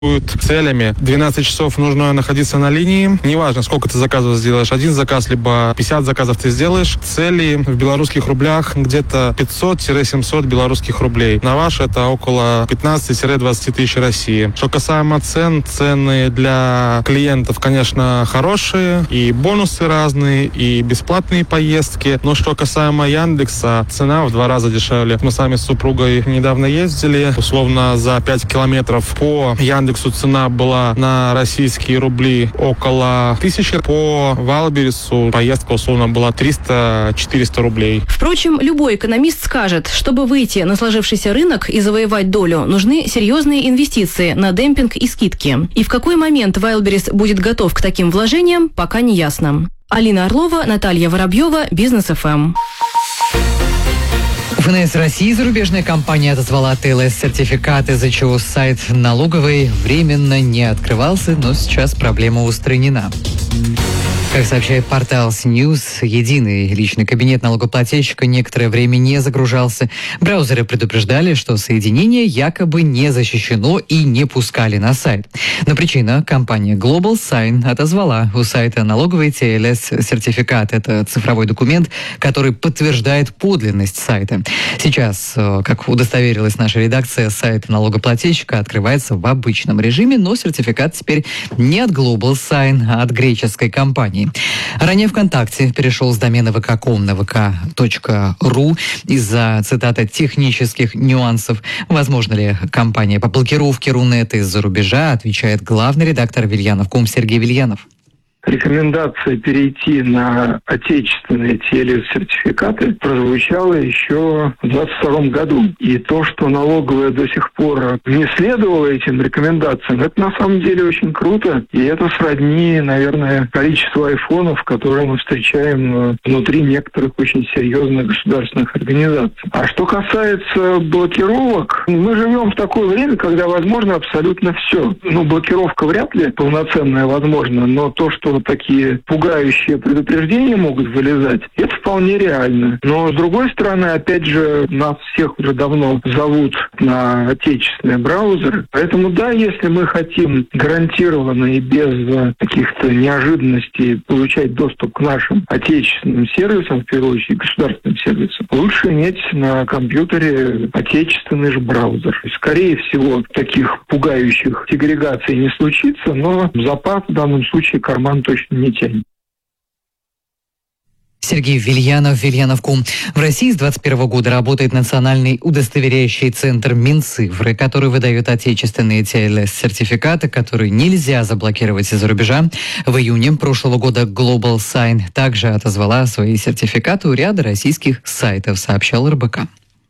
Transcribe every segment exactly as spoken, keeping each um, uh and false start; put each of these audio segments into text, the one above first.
целями. двенадцать часов нужно находиться на линии. Неважно, сколько ты заказов сделаешь. Один заказ, либо пятьдесят заказов ты сделаешь. Цели в белорусских рублях где-то пятьсот-семьсот белорусских рублей. На ваш это около пятнадцать-двадцать тысяч России. Что касаемо цен, цены для клиентов, конечно, хорошие. И бонусы разные, и бесплатные поездки. Но что касаемо Яндекса, цена в два раза дешевле. Мы сами с супругой недавно ездили. Условно за пять километров по Яндексу цена была на российские рубли около тысячи. По Валбересу поездка условно была триста-четыреста рублей. Впрочем, любой экономист скажет, чтобы выйти на сложившийся рынок и завоевать долю, нужны серьезные инвестиции на демпинг и скидки. И в какой момент Вайлберес будет готов к таким вложениям, пока не ясно. Алина Орлова, Наталья Воробьева, Бизнес эф эм. В эн эс России зарубежная компания отозвала тэ эл эс-сертификат, из-за чего сайт налоговой временно не открывался, но сейчас проблема устранена. Как сообщает портал СНьюз, единый личный кабинет налогоплательщика некоторое время не загружался. Браузеры предупреждали, что соединение якобы не защищено и не пускали на сайт. Но причина — компания Global Sign отозвала у сайта налоговый тэ эл эс-сертификат. Это цифровой документ, который подтверждает подлинность сайта. Сейчас, как удостоверилась наша редакция, сайт налогоплательщика открывается в обычном режиме, но сертификат теперь не от Global Sign, а от греческой компании. Ранее ВКонтакте перешел с домена вэ ка точка ком на вэ ка точка ру из-за, цитата, технических нюансов. Возможно ли кампания по блокировке Рунета из-за рубежа, отвечает главный редактор Вильянов точка ком Сергей Вильянов. Рекомендация перейти на отечественные тэ эл эс-сертификаты прозвучала еще в двадцать втором году. И то, что налоговая до сих пор не следовала этим рекомендациям, это на самом деле очень круто. И это сродни, наверное, количеству айфонов, которые мы встречаем внутри некоторых очень серьезных государственных организаций. А что касается блокировок, мы живем в такое время, когда возможно абсолютно все. Ну, блокировка вряд ли полноценная возможна, но то, что вот такие пугающие предупреждения могут вылезать, это вполне реально. Но, с другой стороны, опять же, нас всех уже давно зовут на отечественные браузеры. Поэтому, да, если мы хотим гарантированно и без каких-то неожиданностей получать доступ к нашим отечественным сервисам, в первую очередь государственным сервисам, лучше иметь на компьютере отечественный же браузер. Скорее всего, таких пугающих сегрегаций не случится, но запас в данном случае карман точно не тянет. Сергей Вильянов, Вильянов точка ком. В России с двадцать первого года работает национальный удостоверяющий центр Минцифры, который выдает отечественные тэ эл эс-сертификаты, которые нельзя заблокировать из-за рубежа. В июне прошлого года Global Sign также отозвала свои сертификаты у ряда российских сайтов, сообщал эр бэ ка.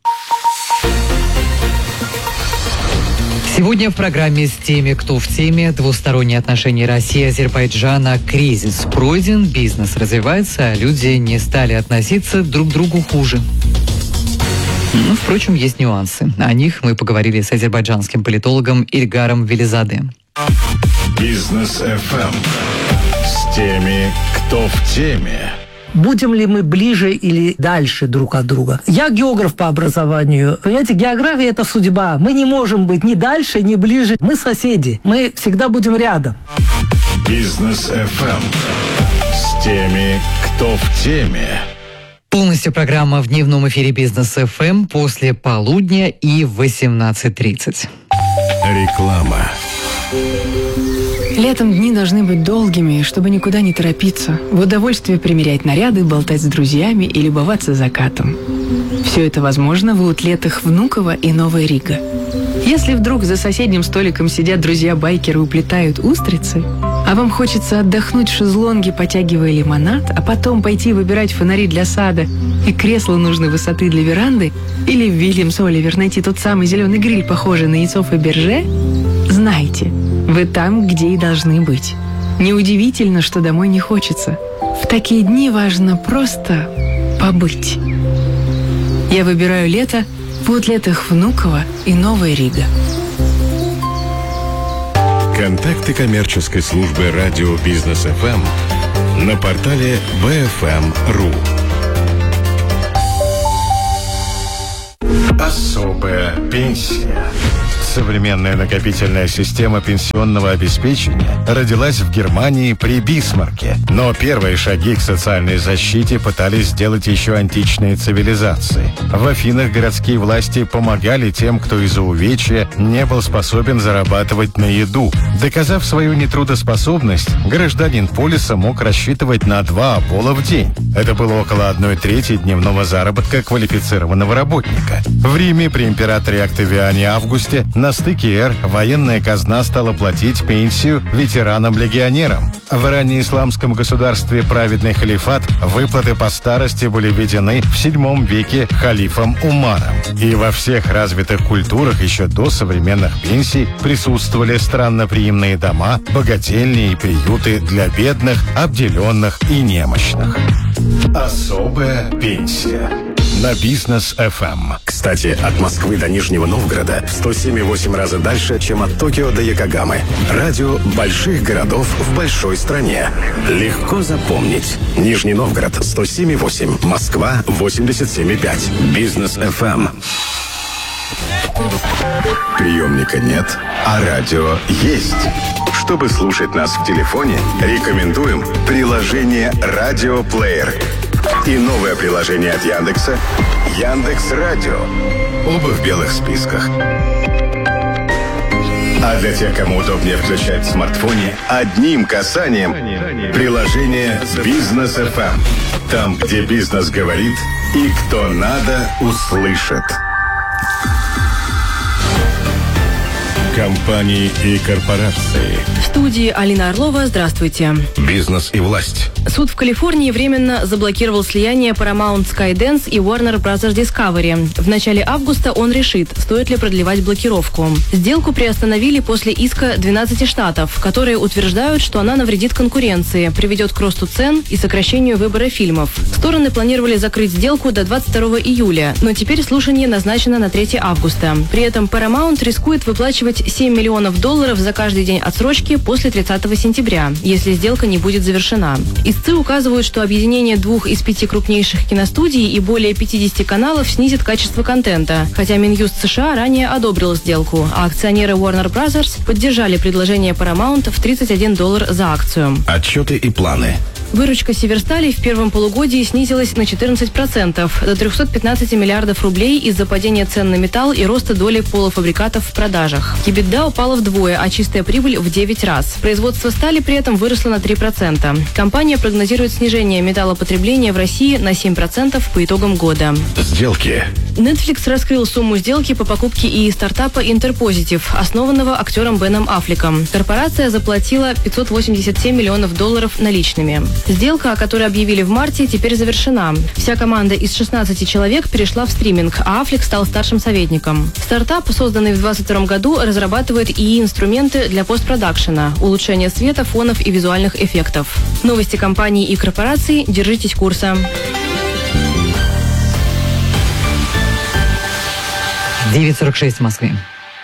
Сегодня в программе с теми, кто в теме. Двусторонние отношения России и Азербайджана. Кризис пройден, бизнес развивается, а люди не стали относиться друг к другу хуже. Но, впрочем, есть нюансы. О них мы поговорили с азербайджанским политологом Ильгаром Велизаде. Бизнес эф эм. С теми, кто в теме. Будем ли мы ближе или дальше друг от друга? Я географ по образованию. Понимаете, география – это судьба. Мы не можем быть ни дальше, ни ближе. Мы соседи. Мы всегда будем рядом. Бизнес эф эм. С теми, кто в теме. Полностью программа в дневном эфире Бизнес эф эм после полудня и в восемнадцать тридцать. Реклама. Летом дни должны быть долгими, чтобы никуда не торопиться, в удовольствие примерять наряды, болтать с друзьями и любоваться закатом. Все это возможно в аутлетах Внуково и Новая Рига. Если вдруг за соседним столиком сидят друзья-байкеры и уплетают устрицы, а вам хочется отдохнуть в шезлонге, потягивая лимонад, а потом пойти выбирать фонари для сада и кресло нужной высоты для веранды, или в Вильямс Оливер найти тот самый зеленый гриль, похожий на яйцо Фаберже, знайте, вы там, где и должны быть. Неудивительно, что домой не хочется. В такие дни важно просто побыть. Я выбираю лето в аутлетах Внуково и Новая Рига. Контакты коммерческой службы радио Бизнес эф эм на портале бэ эф эм точка ру. Особая пенсия. Современная накопительная система пенсионного обеспечения родилась в Германии при Бисмарке. Но первые шаги к социальной защите пытались сделать еще античные цивилизации. В Афинах городские власти помогали тем, кто из-за увечья не был способен зарабатывать на еду. Доказав свою нетрудоспособность, гражданин полиса мог рассчитывать на два обола в день. Это было около одной трети дневного заработка квалифицированного работника. В Риме при императоре Октавиане Августе на стыке эр военная казна стала платить пенсию ветеранам-легионерам. В раннеисламском государстве праведный халифат выплаты по старости были введены в седьмом веке халифом Умаром. И во всех развитых культурах еще до современных пенсий присутствовали странноприимные дома, богательни и приюты для бедных, обделенных и немощных. Особая пенсия. На Бизнес эф эм. Кстати, от Москвы до Нижнего Новгорода в сто семь и восемь раза дальше, чем от Токио до Йокогамы. Радио больших городов в большой стране. Легко запомнить. Нижний Новгород сто семь и восемь, Москва восемьдесят семь и пять. Бизнес эф эм. Приемника нет, а радио есть. Чтобы слушать нас в телефоне, рекомендуем приложение «Радиоплеер» и новое приложение от Яндекса «Яндекс.Радио». Оба в белых списках. А для тех, кому удобнее включать в смартфоне, одним касанием приложение «Бизнес эф эм». Там, где бизнес говорит и кто надо, услышит. Компании и корпорации. В студии Алина Орлова. Здравствуйте. Бизнес и власть. Суд в Калифорнии временно заблокировал слияние Paramount Skydance и Warner Bros. Discovery. В начале августа он решит, стоит ли продлевать блокировку. Сделку приостановили после иска двенадцати штатов, которые утверждают, что она навредит конкуренции, приведет к росту цен и сокращению выбора фильмов. Стороны планировали закрыть сделку до двадцать второго июля, но теперь слушание назначено на третьего августа. При этом Paramount рискует выплачивать семь миллионов долларов за каждый день отсрочки после тридцатого сентября, если сделка не будет завершена. Истцы указывают, что объединение двух из пяти крупнейших киностудий и более пятидесяти каналов снизит качество контента, хотя Минюст США ранее одобрил сделку, а акционеры Warner Bros. Поддержали предложение Paramount в тридцать один доллар за акцию. Отчеты и планы. Выручка Северстали в первом полугодии снизилась на четырнадцать процентов, до трехсот пятнадцати миллиардов рублей из-за падения цен на металл и роста доли полуфабрикатов в продажах. EBITDA упала вдвое, а чистая прибыль в девять раз. Производство стали при этом выросло на три процента. Компания прогнозирует снижение металлопотребления в России на семь процентов по итогам года. Сделки. Netflix раскрыл сумму сделки по покупке и стартапа Interpositive, основанного актером Беном Аффлеком. Корпорация заплатила пятьсот восемьдесят семь миллионов долларов наличными. Сделка, о которой объявили в марте, теперь завершена. Вся команда из шестнадцати человек перешла в стриминг, а Аффлек стал старшим советником. Стартап, созданный в двадцать втором году, разрабатывает и инструменты для постпродакшена, улучшения света, фонов и визуальных эффектов. Новости компаний и корпораций. Держитесь курса. девять сорок шесть в Москве.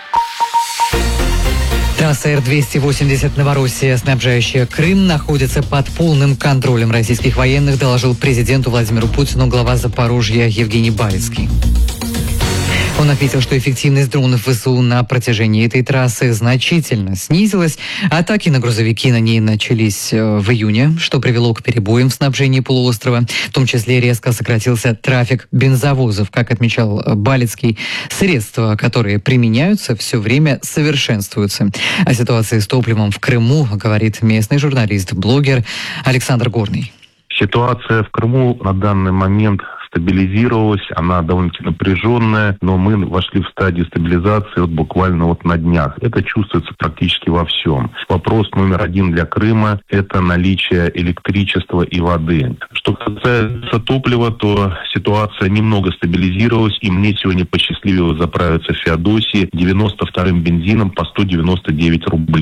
Трасса Р двести восемьдесят Новороссия, снабжающая Крым, находится под полным контролем российских военных, доложил президенту Владимиру Путину глава Запорожья Евгений Балицкий. Он отметил, что эффективность дронов ВСУ на протяжении этой трассы значительно снизилась. Атаки на грузовики на ней начались в июне, что привело к перебоям в снабжении полуострова. В том числе резко сократился трафик бензовозов. Как отмечал Балицкий, средства, которые применяются, все время совершенствуются. О ситуации с топливом в Крыму говорит местный журналист-блогер Александр Горный. Ситуация в Крыму на данный момент стабилизировалась, она довольно-таки напряженная, но мы вошли в стадию стабилизации вот буквально вот на днях. Это чувствуется практически во всем. Вопрос номер один для Крыма – это наличие электричества и воды. Что касается топлива, то ситуация немного стабилизировалась, и мне сегодня посчастливилось заправиться в Феодосии девяносто вторым бензином по сто девяносто девять рублей.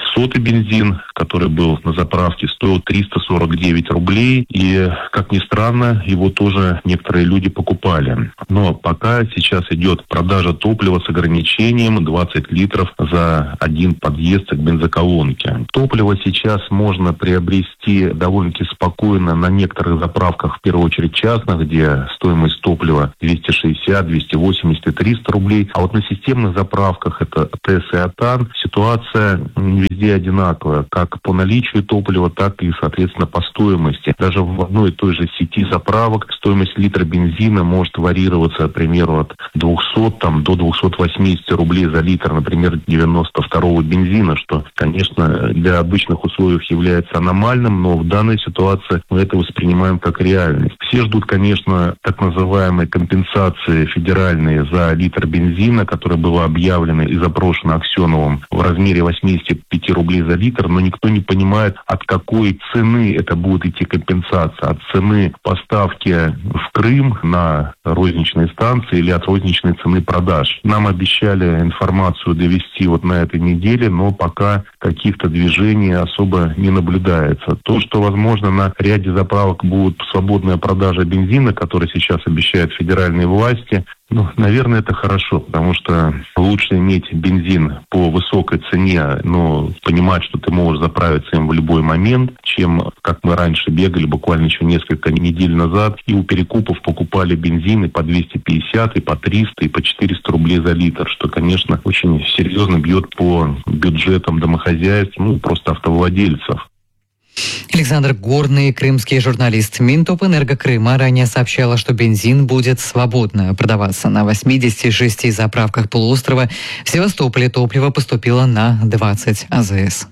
сотый бензин, который был на заправке, стоил триста сорок девять рублей. И, как ни странно, его тоже некоторые люди покупали. Но пока сейчас идет продажа топлива с ограничением двадцать литров за один подъезд к бензоколонке. Топливо сейчас можно приобрести довольно-таки спокойно на некоторых заправках, в первую очередь частных, где стоимость топлива двести шестьдесят, двести восемьдесят и триста рублей. А вот на системных заправках, это ТЭС и АТАН, ситуация не везде одинаковая, как по наличию топлива, так и, соответственно, по стоимости. Даже в одной и той же сети заправок стоимость литра бензина может варьироваться, к примеру, от двухсот там, до двухсот восьмидесяти рублей за литр, например, девяносто второго бензина, что, конечно, для обычных условий является аномальным, но в данной ситуации мы это воспринимаем как реальность. Все ждут, конечно, так называемой компенсации федеральные за литр бензина, которая была объявлена и запрошена Аксеновым в размере восемьдесят пять рублей за литр, но никто не понимает, от какой цены это будет идти компенсация. От цены поставки в Крым на розничные станции или от розничной цены продаж. Нам обещали информацию довести вот на этой неделе, но пока каких-то движений особо не наблюдается. То, что, возможно, на ряде заправок будет свободная продажа бензина, который сейчас обещают федеральные власти, ну, наверное, это хорошо, потому что лучше иметь бензин по высокой цене, но понимать, что ты можешь заправиться им в любой момент, чем, как мы раньше бегали, буквально еще несколько недель назад, и у перекупов покупали бензин и по двести пятьдесят, и по триста, и по четыреста рублей за литр, что, конечно, очень серьезно бьет по бюджетам домохозяйств, ну, просто автовладельцев. Александр Горный, крымский журналист. Минтопэнерго Крыма ранее сообщала, что бензин будет свободно продаваться на восьмидесяти шести заправках полуострова. В Севастополе топливо поступило на двадцать АЗС.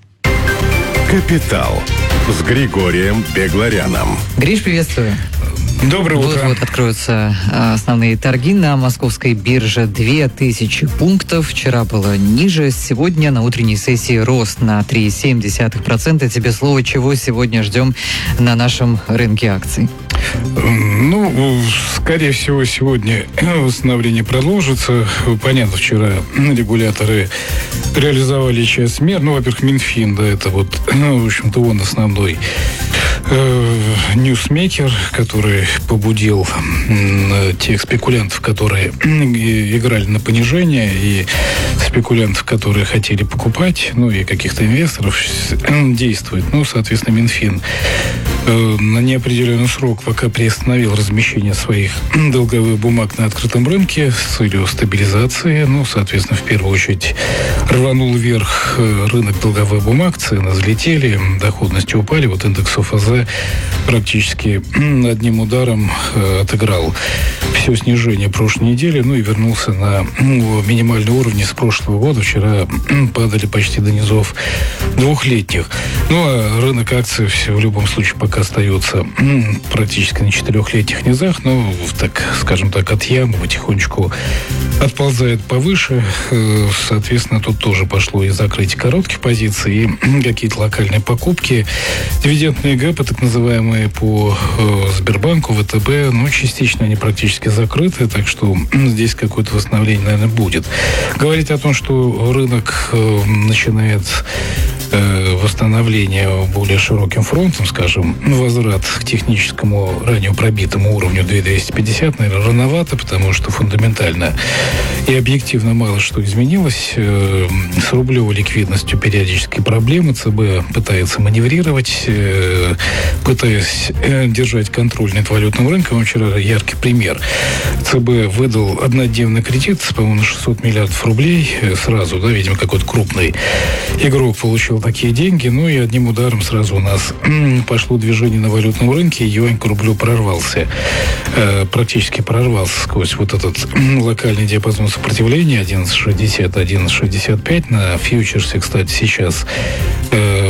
«Капитал» с Григорием Бегларяном. Гриш, приветствую. Доброе утро. Вот-вот откроются основные торги на московской бирже. Две тысячи пунктов. Вчера было ниже. Сегодня на утренней сессии рост на три целых семь десятых процента. Тебе слово, чего сегодня ждем на нашем рынке акций? Ну, скорее всего, сегодня восстановление продолжится. Понятно, вчера регуляторы реализовали часть мер. Ну, во-первых, Минфин, да, это вот, ну, в общем-то, он основной э, ньюсмейкер, который побудил э, тех спекулянтов, которые играли на понижение, и спекулянтов, которые хотели покупать, ну, и каких-то инвесторов действовать. Ну, соответственно, Минфин э, на неопределенный срок пока приостановил размещение своих долговых бумаг на открытом рынке с целью стабилизации. Ну, соответственно, в первую очередь рванул вверх рынок долговых бумаг, цены взлетели, доходности упали. Вот индекс ОФЗ практически одним ударом отыграл все снижение прошлой недели, ну и вернулся на ну, минимальные уровни с прошлого года. Вчера падали почти до низов двухлетних. Ну, а рынок акций в любом случае пока остается практически на четырехлетних низах, но, так, скажем так, от ямы потихонечку отползает повыше. Соответственно, тут тоже пошло и закрытие коротких позиций, и какие-то локальные покупки. Дивидендные гэпы, так называемые, по Сбербанку, ВТБ, ну, частично они практически закрыты, так что здесь какое-то восстановление, наверное, будет. Говорить о том, что рынок начинает восстановление более широким фронтом, скажем, возврат к техническому ранее пробитому уровню две тысячи двести пятьдесят, наверное, рановато, потому что фундаментально и объективно мало что изменилось. С рублевой ликвидностью периодически проблемы. ЦБ пытается маневрировать, пытаясь держать контроль над валютным рынком. Вчера яркий пример. ЦБ выдал однодневный кредит, по-моему, на шестьсот миллиардов рублей сразу, да, видимо, какой-то крупный игрок получил такие деньги, ну и одним ударом сразу у нас пошло движение на валютном рынке, и юань к рублю прорвался, э, практически прорвался сквозь вот этот локальный диапазон сопротивления одиннадцать шестьдесят, одиннадцать шестьдесят пять. На фьючерсе, кстати, сейчас э,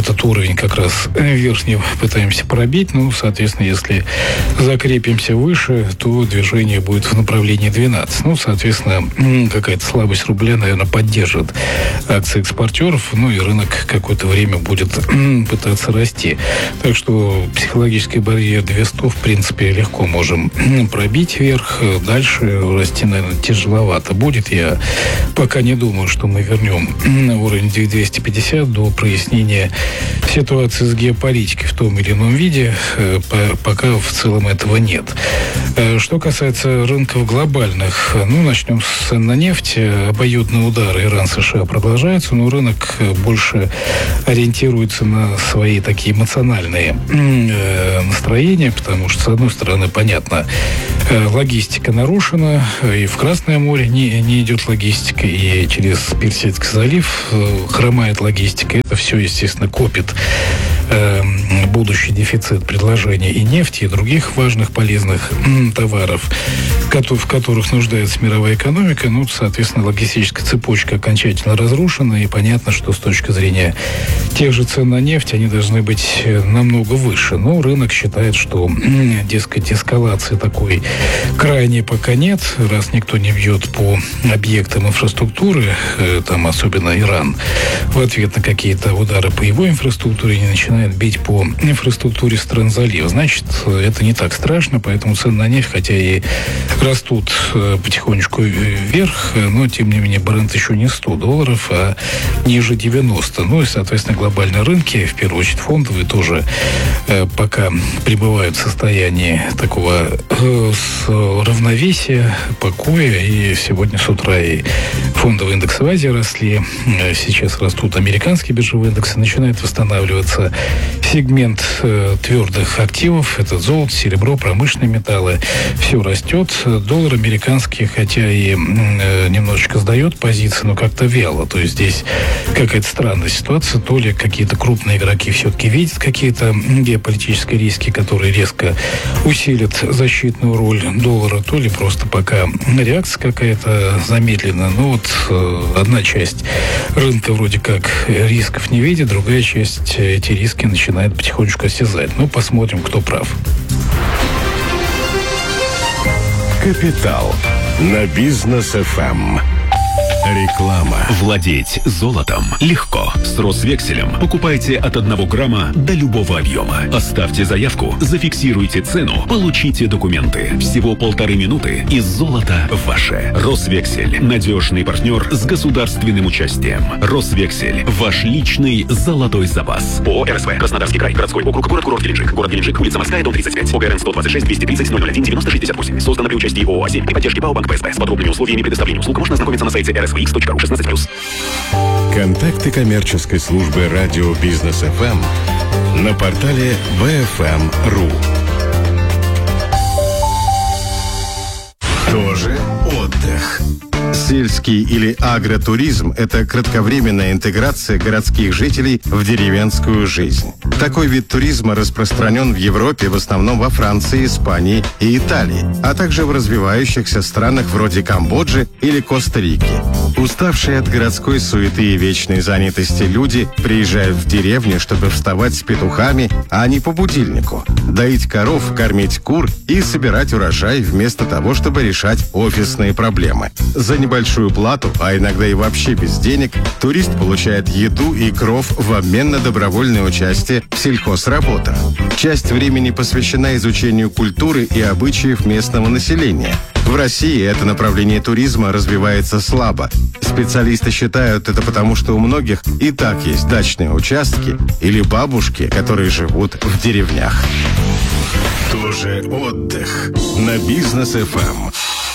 этот уровень как раз верхний пытаемся пробить. Ну, соответственно, если закрепимся выше, то движение будет в направлении двенадцать. Ну, соответственно, какая-то слабость рубля, наверное, поддержит акции экспортеров, ну и рынок какое-то время будет пытаться расти. Так что психологический барьер двести, в принципе, легко можем пробить вверх. Дальше расти, наверное, тяжеловато будет. Я пока не думаю, что мы вернем уровень двести пятьдесят до прояснения ситуации с геополитикой в том или ином виде. Пока в целом этого нет. Что касается рынков глобальных, ну, начнем с цен на нефть. Обоюдный удар Иран-США продолжается, но рынок больше ориентируется на свои такие эмоциональные настроения, потому что, с одной стороны, понятно, логистика нарушена, и в Красное море не, не идет логистика, и через Персидский залив хромает логистика. Это все, естественно, копит э, будущий дефицит предложения и нефти, и других важных полезных товаров, в которых нуждается мировая экономика. Ну, соответственно, логистическая цепочка окончательно разрушена, и понятно, что с точки зрения тех же цен на нефть они должны быть намного выше. Но рынок считает, что, дескать, эскалации такой крайне пока нет, раз никто не бьет по объектам инфраструктуры, там особенно Иран, в ответ на какие-то удары по его инфраструктуре не начинает бить по инфраструктуре стран залива. Значит, это не так страшно, поэтому цены на нефть, хотя и растут потихонечку вверх, но, тем не менее, Брент еще не сто долларов, а ниже девяносто. Ну и, соответственно, глобальные рынки, в первую очередь фондовые, тоже пока пребывают в состоянии такого равновесия, покоя. И сегодня с утра и фондовые индексы в Азии росли. Сейчас растут американские биржевые индексы. Начинает восстанавливаться сегмент э, твердых активов. Это золото, серебро, промышленные металлы. Все растет. Доллар американский, хотя и э, немножечко сдает позиции, но как-то вяло. То есть здесь какая-то странная ситуация. То ли какие-то крупные игроки все-таки видят какие-то геополитические риски, которые резко усилят защитную роль доллара, то ли просто пока реакция какая-то замедлена. Но вот э, одна часть рынка вроде как рисков не видит, другая часть эти риски начинает потихонечку осязать. Ну, посмотрим, кто прав. Капитал на Бизнес эф эм. Реклама. Владеть золотом легко. С Росвекселем покупайте от одного грамма до любого объема. Оставьте заявку, зафиксируйте цену, получите документы. Всего полторы минуты, и золото ваше. Росвексель. Надежный партнер с государственным участием. Росвексель. Ваш личный золотой запас. ООО эр эс вэ. Краснодарский край. Городской округ. Город-курорт Геленджик. Город Геленджик. Улица Морская, дом тридцать пять. ОГРН сто двадцать шесть двести тридцать ноль ноль один девяносто шестьдесят восемь. Создано при участии ООО «Азим» при поддержке ПАО «Банк ПСБ». С подробными условиями предоставления услуг можно ознакомиться на сайте эр эс вэ икс точка ру шестнадцать плюс. Контакты коммерческой службы радио Бизнес эф эм на портале бэ эф эм точка ру. Тоже отдых. Сельский или агротуризм – это кратковременная интеграция городских жителей в деревенскую жизнь. Такой вид туризма распространен в Европе, в основном во Франции, Испании и Италии, а также в развивающихся странах вроде Камбоджи или Коста-Рики. Уставшие от городской суеты и вечной занятости люди приезжают в деревню, чтобы вставать с петухами, а не по будильнику, доить коров, кормить кур и собирать урожай вместо того, чтобы решать офисные проблемы. За небольшую плату, а иногда и вообще без денег, турист получает еду и кров в обмен на добровольное участие в сельхозработах. Часть времени посвящена изучению культуры и обычаев местного населения. В России это направление туризма развивается слабо. Специалисты считают это потому, что у многих и так есть дачные участки или бабушки, которые живут в деревнях. Тоже отдых на Бизнес эф эм.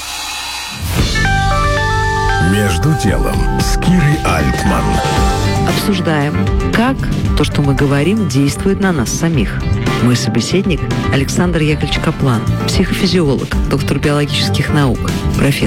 Между делом с Кирой Альтман. Обсуждаем, как то, что мы говорим, действует на нас самих. Мой собеседник Александр Яковлевич Каплан, психофизиолог, доктор биологических наук, профессор.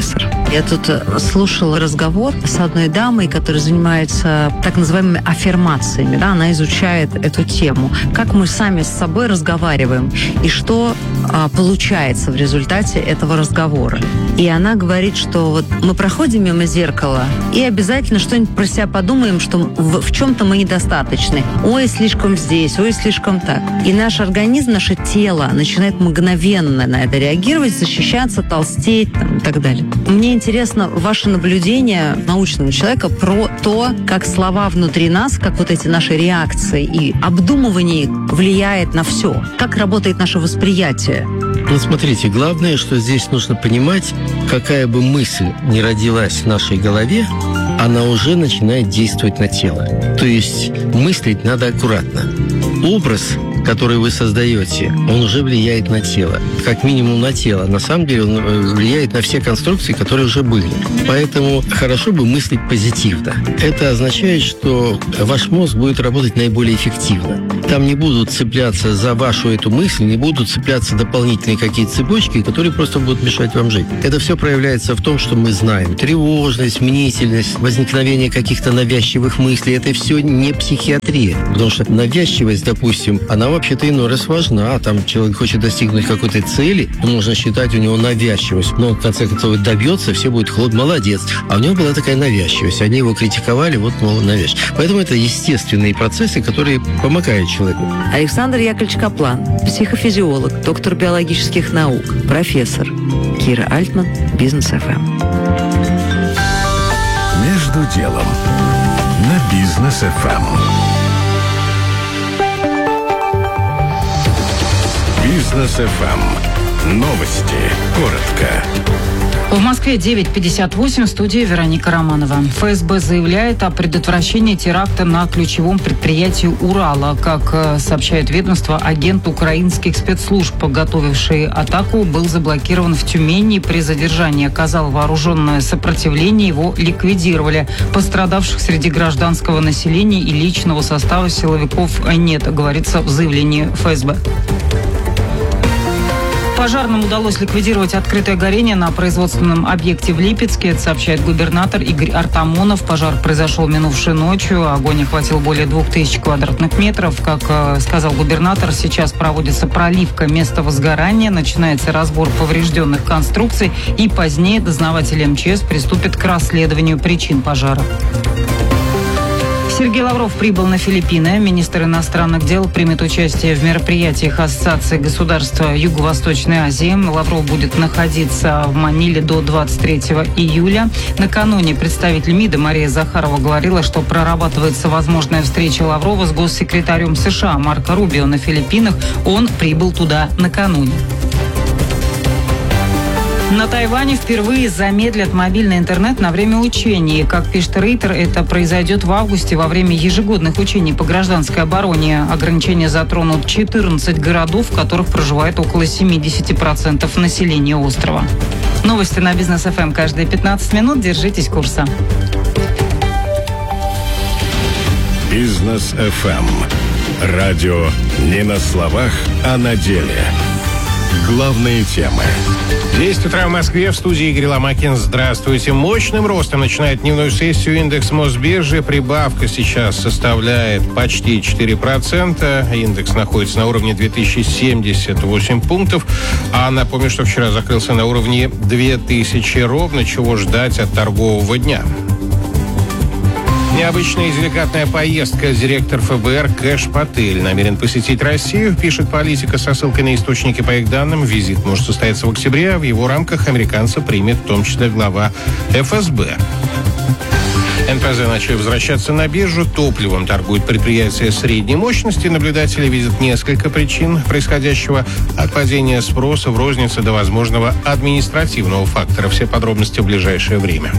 Я тут слушала разговор с одной дамой, которая занимается так называемыми аффирмациями. Да? Она изучает эту тему. Как мы сами с собой разговариваем и что а, получается в результате этого разговора. И она говорит, что вот мы проходим мимо зеркала и обязательно что-нибудь про себя подумаем, что в, в чем-то мы недостаточны. Ой, слишком здесь, ой, слишком так. И наш организм, наше тело начинает мгновенно на это реагировать, защищаться, толстеть там, и так далее. Мне интересно ваше наблюдение научного человека про то, как слова внутри нас, как вот эти наши реакции и обдумывание влияет на все. Как работает наше восприятие. Ну, смотрите, главное, что здесь нужно понимать, какая бы мысль ни родилась в нашей голове, она уже начинает действовать на тело. То есть мыслить надо аккуратно. Образ, который вы создаете, он уже влияет на тело. Как минимум на тело. На самом деле он влияет на все конструкции, которые уже были. Поэтому хорошо бы мыслить позитивно. Это означает, что ваш мозг будет работать наиболее эффективно. Там не будут цепляться за вашу эту мысль, не будут цепляться дополнительные какие-то цепочки, которые просто будут мешать вам жить. Это все проявляется в том, что мы знаем. Тревожность, мнительность, возникновение каких-то навязчивых мыслей. Это все не психиатрия. Потому что навязчивость, допустим, она вообще-то иной раз важна. Там человек хочет достигнуть какой-то цели, то можно считать у него навязчивость. Но в конце концов добьется, все будет хлоп, молодец. А у него была такая навязчивость. Они его критиковали, вот, мол, навязчивость. Поэтому это естественные процессы, которые помогают человеку. Александр Яковлевич Каплан, психофизиолог, доктор биологических наук, профессор. Кира Альтман, Бизнес эф эм. Между делом на Бизнес эф эм. Бизнес эф эм. Новости. Коротко. В Москве девять пятьдесят восемь, в студии Вероника Романова. эф эс бэ заявляет о предотвращении теракта на ключевом предприятии «Урала». Как сообщает ведомство, агент украинских спецслужб, готовивший атаку, был заблокирован в Тюмени. При задержании оказал вооруженное сопротивление, его ликвидировали. Пострадавших среди гражданского населения и личного состава силовиков нет, говорится в заявлении эф эс бэ. Пожарным удалось ликвидировать открытое горение на производственном объекте в Липецке. Это сообщает губернатор Игорь Артамонов. Пожар произошел минувшей ночью. Огонь охватил более двух тысяч квадратных метров. Как э, сказал губернатор, сейчас проводится проливка места возгорания. Начинается разбор поврежденных конструкций. И позднее дознаватели эм че эс приступят к расследованию причин пожара. Сергей Лавров прибыл на Филиппины. Министр иностранных дел примет участие в мероприятиях Ассоциации государств Юго-Восточной Азии. Лавров будет находиться в Маниле до двадцать третьего июля. Накануне представитель МИДа Мария Захарова говорила, что прорабатывается возможная встреча Лаврова с госсекретарем США Марко Рубио на Филиппинах. Он прибыл туда накануне. На Тайване впервые замедлят мобильный интернет на время учений. Как пишет Рейтер, это произойдет в августе во время ежегодных учений по гражданской обороне. Ограничения затронут четырнадцать городов, в которых проживает около семьдесят процентов населения острова. Новости на Бизнес эф эм каждые пятнадцать минут. Держитесь курса. Бизнес эф эм. Радио не на словах, а на деле. Главные темы. десять утра в Москве, в студии Игорь Ломакин. Здравствуйте. Мощным ростом начинает дневную сессию индекс Мосбиржи. Прибавка сейчас составляет почти четыре процента. Индекс находится на уровне две тысячи семьдесят восемь пунктов. А напомню, что вчера закрылся на уровне две тысячи ровно. Чего ждать от торгового дня? Необычная и деликатная поездка. Директор эф бэ эр Кэш Патель намерен посетить Россию, пишет Политика со ссылкой на источники. По их данным, визит может состояться в октябре, а в его рамках американца примет в том числе глава эф эс бэ. эн пэ зэ начали возвращаться на биржу. Топливом торгует предприятие средней мощности. Наблюдатели видят несколько причин происходящего. От падения спроса в рознице до возможного административного фактора. Все подробности в ближайшее время.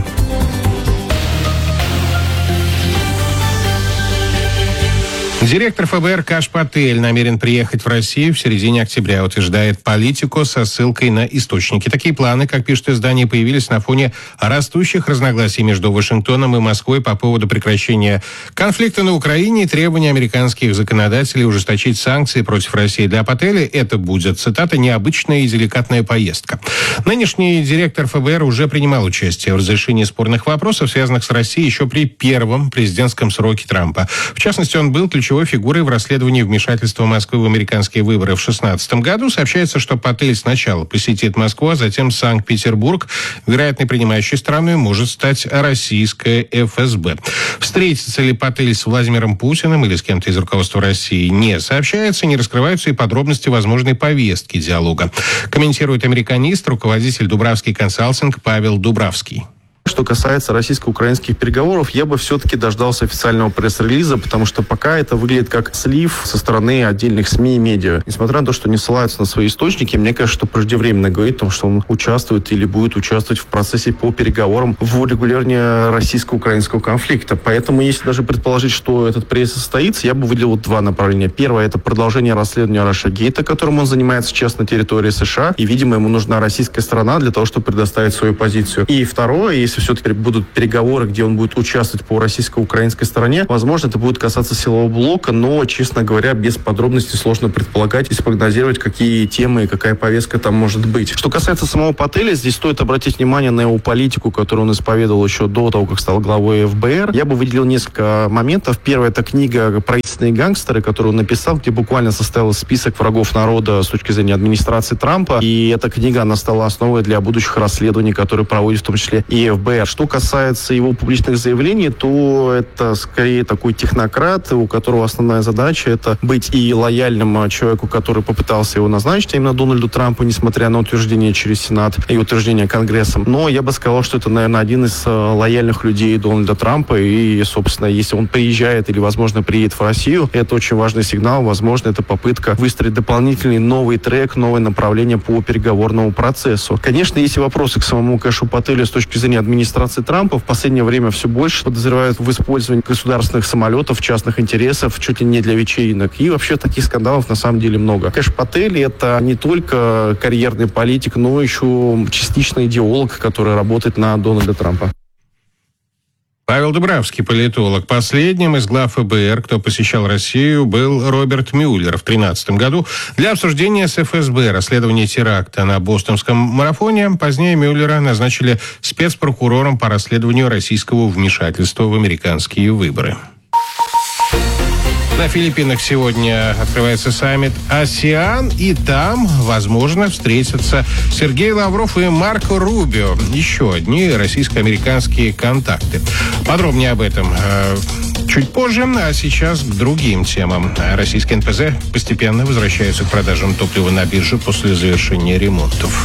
Директор ФБР Каш Патель намерен приехать в Россию в середине октября, утверждает Политико со ссылкой на источники. Такие планы, как пишет издание, появились на фоне растущих разногласий между Вашингтоном и Москвой по поводу прекращения конфликта на Украине и требования американских законодателей ужесточить санкции против России. Для Пателя это будет, цитата, «необычная и деликатная поездка». Нынешний директор ФБР уже принимал участие в разрешении спорных вопросов, связанных с Россией, еще при первом президентском сроке Трампа. В частности, он был ключевым фигурой в расследовании вмешательства Москвы в американские выборы в две тысячи шестнадцатом году. Сообщается, что Патель сначала посетит Москву, а затем Санкт-Петербург. Вероятной принимающей страной может стать российская эф эс бэ. Встретится ли Патель с Владимиром Путиным или с кем-то из руководства России, не сообщается, не раскрываются и подробности возможной повестки диалога. Комментирует американист, руководитель Дубравский консалтинг Павел Дубравский. Что касается российско-украинских переговоров, я бы все-таки дождался официального пресс-релиза, потому что пока это выглядит как слив со стороны отдельных СМИ и медиа. Несмотря на то, что не ссылаются на свои источники, мне кажется, что преждевременно говорить о том, что он участвует или будет участвовать в процессе по переговорам в урегулировании российско-украинского конфликта. Поэтому, если даже предположить, что этот приезд состоится, я бы выделил вот два направления. Первое – это продолжение расследования Рашагейта, которым он занимается сейчас на территории США, и, видимо, ему нужна российская сторона для того, чтобы предоставить свою позицию. И второе, если все-таки будут переговоры, где он будет участвовать по российско-украинской стороне, возможно, это будет касаться силового блока, но, честно говоря, без подробностей сложно предполагать и спрогнозировать, какие темы и какая повестка там может быть. Что касается самого Пателя, здесь стоит обратить внимание на его политику, которую он исповедовал еще до того, как стал главой эф бэ эр. Я бы выделил несколько моментов. Первое – это книга «Правительственные гангстеры», которую он написал, где буквально составил список врагов народа с точки зрения администрации Трампа. И эта книга, она стала основой для будущих расследований, которые проводит в том числе и эф бэ эр. Что касается его публичных заявлений, то это скорее такой технократ, у которого основная задача – это быть и лояльным человеку, который попытался его назначить, а именно Дональду Трампу, несмотря на утверждение через Сенат и утверждение Конгрессом. Но я бы сказал, что это, наверное, один из лояльных людей Дональда Трампа. И, собственно, если он приезжает или, возможно, приедет в Россию, это очень важный сигнал. Возможно, это попытка выстроить дополнительный новый трек, новое направление по переговорному процессу. Конечно, есть и вопросы к самому Кэшу Пателю с точки зрения администрации Трампа. В последнее время все больше подозревают в использовании государственных самолетов, частных интересов, чуть ли не для вечеринок. И вообще таких скандалов на самом деле много. Кэш Патель – это не только карьерный политик, но еще частично идеолог, который работает на Дональда Трампа. Павел Дубравский, политолог. Последним из глав эф бэ эр, кто посещал Россию, был Роберт Мюллер в две тысячи тринадцатом году для обсуждения с эф эс бэ расследования теракта на бостонском марафоне. Позднее Мюллера назначили спецпрокурором по расследованию российского вмешательства в американские выборы. На Филиппинах сегодня открывается саммит «АСЕАН», и там, возможно, встретятся Сергей Лавров и Марко Рубио. Еще одни российско-американские контакты. Подробнее об этом э, чуть позже, а сейчас к другим темам. Российские эн пэ зэ постепенно возвращаются к продажам топлива на бирже после завершения ремонтов.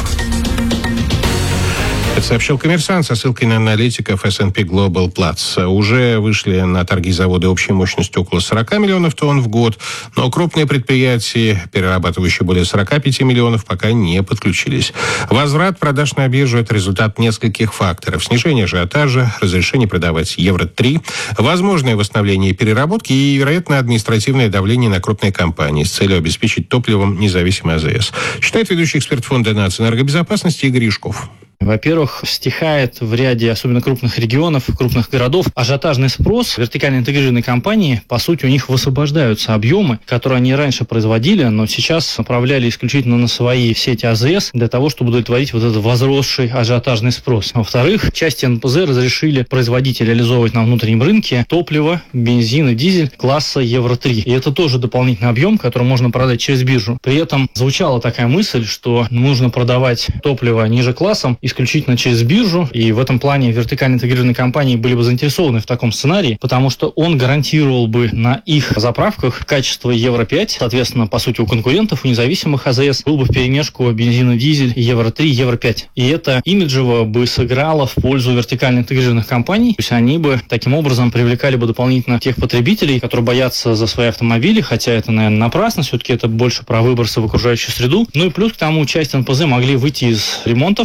Это сообщил «Коммерсант» со ссылкой на аналитиков эс энд пи Global Platts. Уже вышли на торги заводы общей мощностью около сорок миллионов тонн в год, но крупные предприятия, перерабатывающие более сорок пять миллионов, пока не подключились. Возврат продаж на биржу – это результат нескольких факторов. Снижение ажиотажа, разрешение продавать евро три, возможное восстановление переработки и, вероятно, административное давление на крупные компании с целью обеспечить топливом независимый а зэ эс. Считает ведущий эксперт фонда нацэнергобезопасности Игорь Яшков. Во-первых, стихает в ряде особенно крупных регионов, крупных городов ажиотажный спрос. Вертикально интегрированные компании, по сути, у них высвобождаются объемы, которые они раньше производили, но сейчас направляли исключительно на свои сети а зэ эс для того, чтобы удовлетворить вот этот возросший ажиотажный спрос. Во-вторых, части эн пэ зэ разрешили производить и реализовывать на внутреннем рынке топливо, бензин и дизель класса евро три. И это тоже дополнительный объем, который можно продать через биржу. При этом звучала такая мысль, что нужно продавать топливо ниже классом исключительно через биржу, и в этом плане вертикально интегрированные компании были бы заинтересованы в таком сценарии, потому что он гарантировал бы на их заправках качество евро пять, соответственно, по сути, у конкурентов, у независимых а зэ эс был бы вперемешку бензин и дизель евро три, евро пять. И это имиджево бы сыграло в пользу вертикально интегрированных компаний, то есть они бы таким образом привлекали бы дополнительно тех потребителей, которые боятся за свои автомобили, хотя это, наверное, напрасно, все-таки это больше про выбросы в окружающую среду. Ну и плюс к тому, часть эн пэ зэ могли выйти из ремонтов после повреждения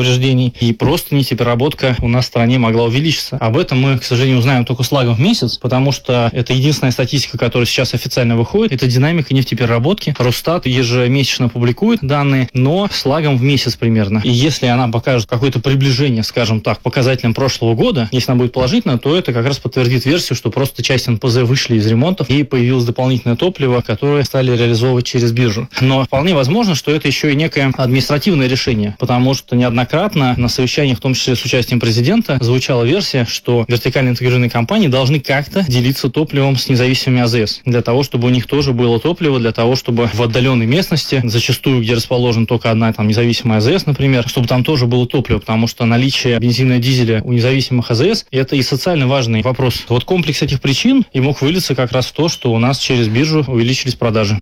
повреждений, и просто нефтепереработка у нас в стране могла увеличиться. Об этом мы, к сожалению, узнаем только с лагом в месяц, потому что это единственная статистика, которая сейчас официально выходит, это динамика нефтепереработки. Росстат ежемесячно публикует данные, но с лагом в месяц примерно. И если она покажет какое-то приближение, скажем так, показателям прошлого года, если она будет положительно, то это как раз подтвердит версию, что просто часть эн пэ зэ вышли из ремонтов и появилось дополнительное топливо, которое стали реализовывать через биржу. Но вполне возможно, что это еще и некое административное решение, потому что неоднократно на совещаниях, в том числе с участием президента, звучала версия, что вертикально интегрированные компании должны как-то делиться топливом с независимыми а зэ эс, для того, чтобы у них тоже было топливо, для того, чтобы в отдаленной местности, зачастую, где расположена только одна там независимая а зэ эс, например, чтобы там тоже было топливо, потому что наличие бензина и дизеля у независимых а зэ эс – это и социально важный вопрос. Вот комплекс этих причин и мог вылиться как раз в то, что у нас через биржу увеличились продажи.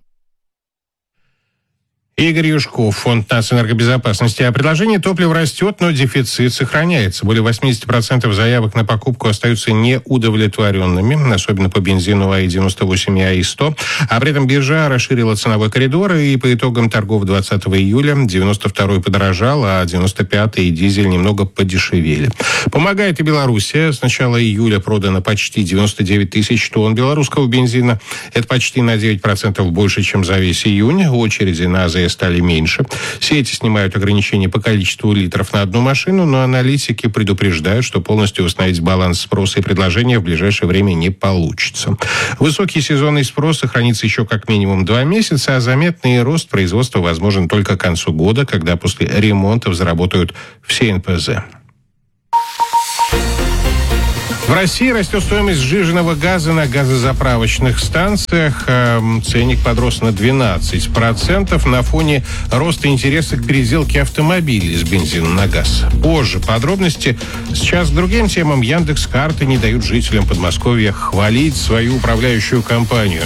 Игорь Юшков, Фонд нацэнергобезопасности. А предложение топлива растет, но дефицит сохраняется. Более восемьдесят процентов заявок на покупку остаются неудовлетворенными, особенно по бензину АИ девяносто восемь и АИ сто. А при этом биржа расширила ценовой коридор, и по итогам торгов двадцатого июля девяносто второй подорожал, а девяносто пятый и дизель немного подешевели. Помогает и Белоруссия. С начала июля продано почти девяносто девять тысяч тонн белорусского бензина. Это почти на девять процентов больше, чем за весь июнь. Очереди на а зэ эс стали меньше. Сети снимают ограничения по количеству литров на одну машину, но аналитики предупреждают, что полностью восстановить баланс спроса и предложения в ближайшее время не получится. Высокий сезонный спрос сохранится еще как минимум два месяца, а заметный рост производства возможен только к концу года, когда после ремонтов заработают все эн пэ зэ. В России растет стоимость сжиженного газа на газозаправочных станциях. Ценник подрос на двенадцать процентов на фоне роста интереса к переделке автомобилей с бензина на газ. Позже подробности. Сейчас к другим темам. Яндекс.Карты не дают жителям Подмосковья хвалить свою управляющую компанию.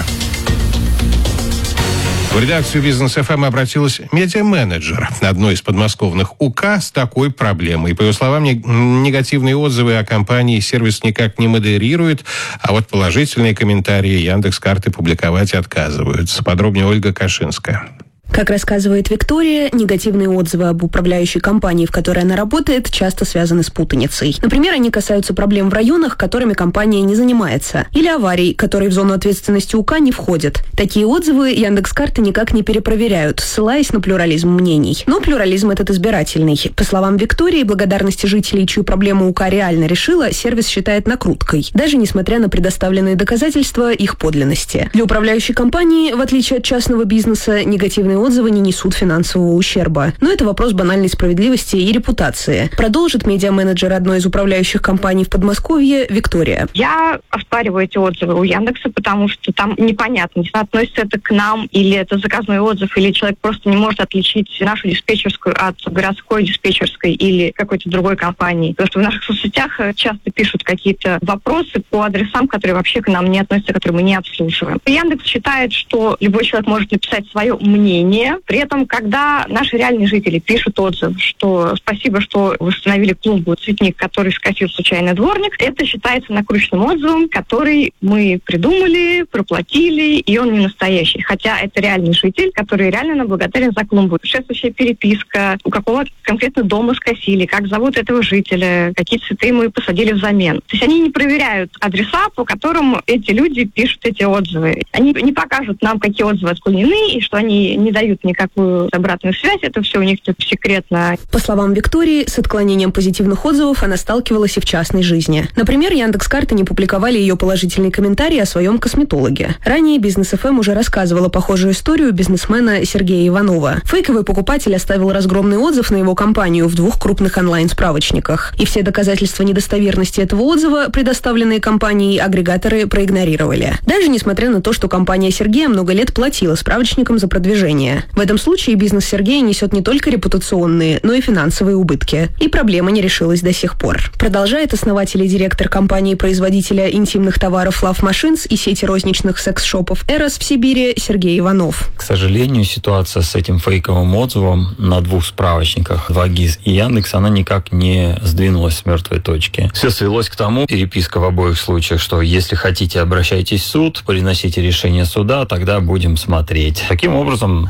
В редакцию «Бизнес эф эм» обратилась медиа-менеджер одной из подмосковных УК с такой проблемой. По ее словам, негативные отзывы о компании сервис никак не модерирует, а вот положительные комментарии Яндекс.Карты публиковать отказываются. Подробнее Ольга Кашинская. Как рассказывает Виктория, негативные отзывы об управляющей компании, в которой она работает, часто связаны с путаницей. Например, они касаются проблем в районах, которыми компания не занимается, или аварий, которые в зону ответственности УК не входят. Такие отзывы Яндекс.Карты никак не перепроверяют, ссылаясь на плюрализм мнений. Но плюрализм этот избирательный. По словам Виктории, благодарности жителей, чью проблему УК реально решила, сервис считает накруткой, даже несмотря на предоставленные доказательства их подлинности. Для управляющей компании, в отличие от частного бизнеса, негативные отзывы не несут финансового ущерба. Но это вопрос банальной справедливости и репутации. Продолжит медиа-менеджер одной из управляющих компаний в Подмосковье Виктория. Я оспариваю эти отзывы у Яндекса, потому что там непонятно, относится это к нам, или это заказной отзыв, или человек просто не может отличить нашу диспетчерскую от городской диспетчерской или какой-то другой компании. Потому что в наших соцсетях часто пишут какие-то вопросы по адресам, которые вообще к нам не относятся, которые мы не обслуживаем. Яндекс считает, что любой человек может написать свое мнение. При этом, когда наши реальные жители пишут отзыв, что спасибо, что вы установили клумбу, цветник, который скосил случайный дворник, это считается накрученным отзывом, который мы придумали, проплатили, и он не настоящий. Хотя это реальный житель, который реально нам благодарен за клумбу. Предшествующая переписка, у какого конкретно дома скосили, как зовут этого жителя, какие цветы мы посадили взамен. То есть они не проверяют адреса, по которым эти люди пишут эти отзывы. Они не покажут нам, какие отзывы отклонены, и что они не дают никакую обратную связь, это все у них тут секретно. По словам Виктории, с отклонением позитивных отзывов она сталкивалась и в частной жизни. Например, Яндекс.Карты не публиковали ее положительный комментарий о своем косметологе. Ранее Бизнес эф эм уже рассказывала похожую историю бизнесмена Сергея Иванова. Фейковый покупатель оставил разгромный отзыв на его компанию в двух крупных онлайн-справочниках. И все доказательства недостоверности этого отзыва, предоставленные компанией, агрегаторы проигнорировали. Даже несмотря на то, что компания Сергея много лет платила справочникам за продвижение. В этом случае бизнес Сергея несет не только репутационные, но и финансовые убытки. И проблема не решилась до сих пор. Продолжает основатель и директор компании-производителя интимных товаров Love Machines и сети розничных секс-шопов Эрос в Сибири Сергей Иванов. К сожалению, ситуация с этим фейковым отзывом на двух справочниках, два ГИС и Яндекс, она никак не сдвинулась с мертвой точки. Все свелось к тому, переписка в обоих случаях, что если хотите, обращайтесь в суд, приносите решение суда, тогда будем смотреть. Таким образом,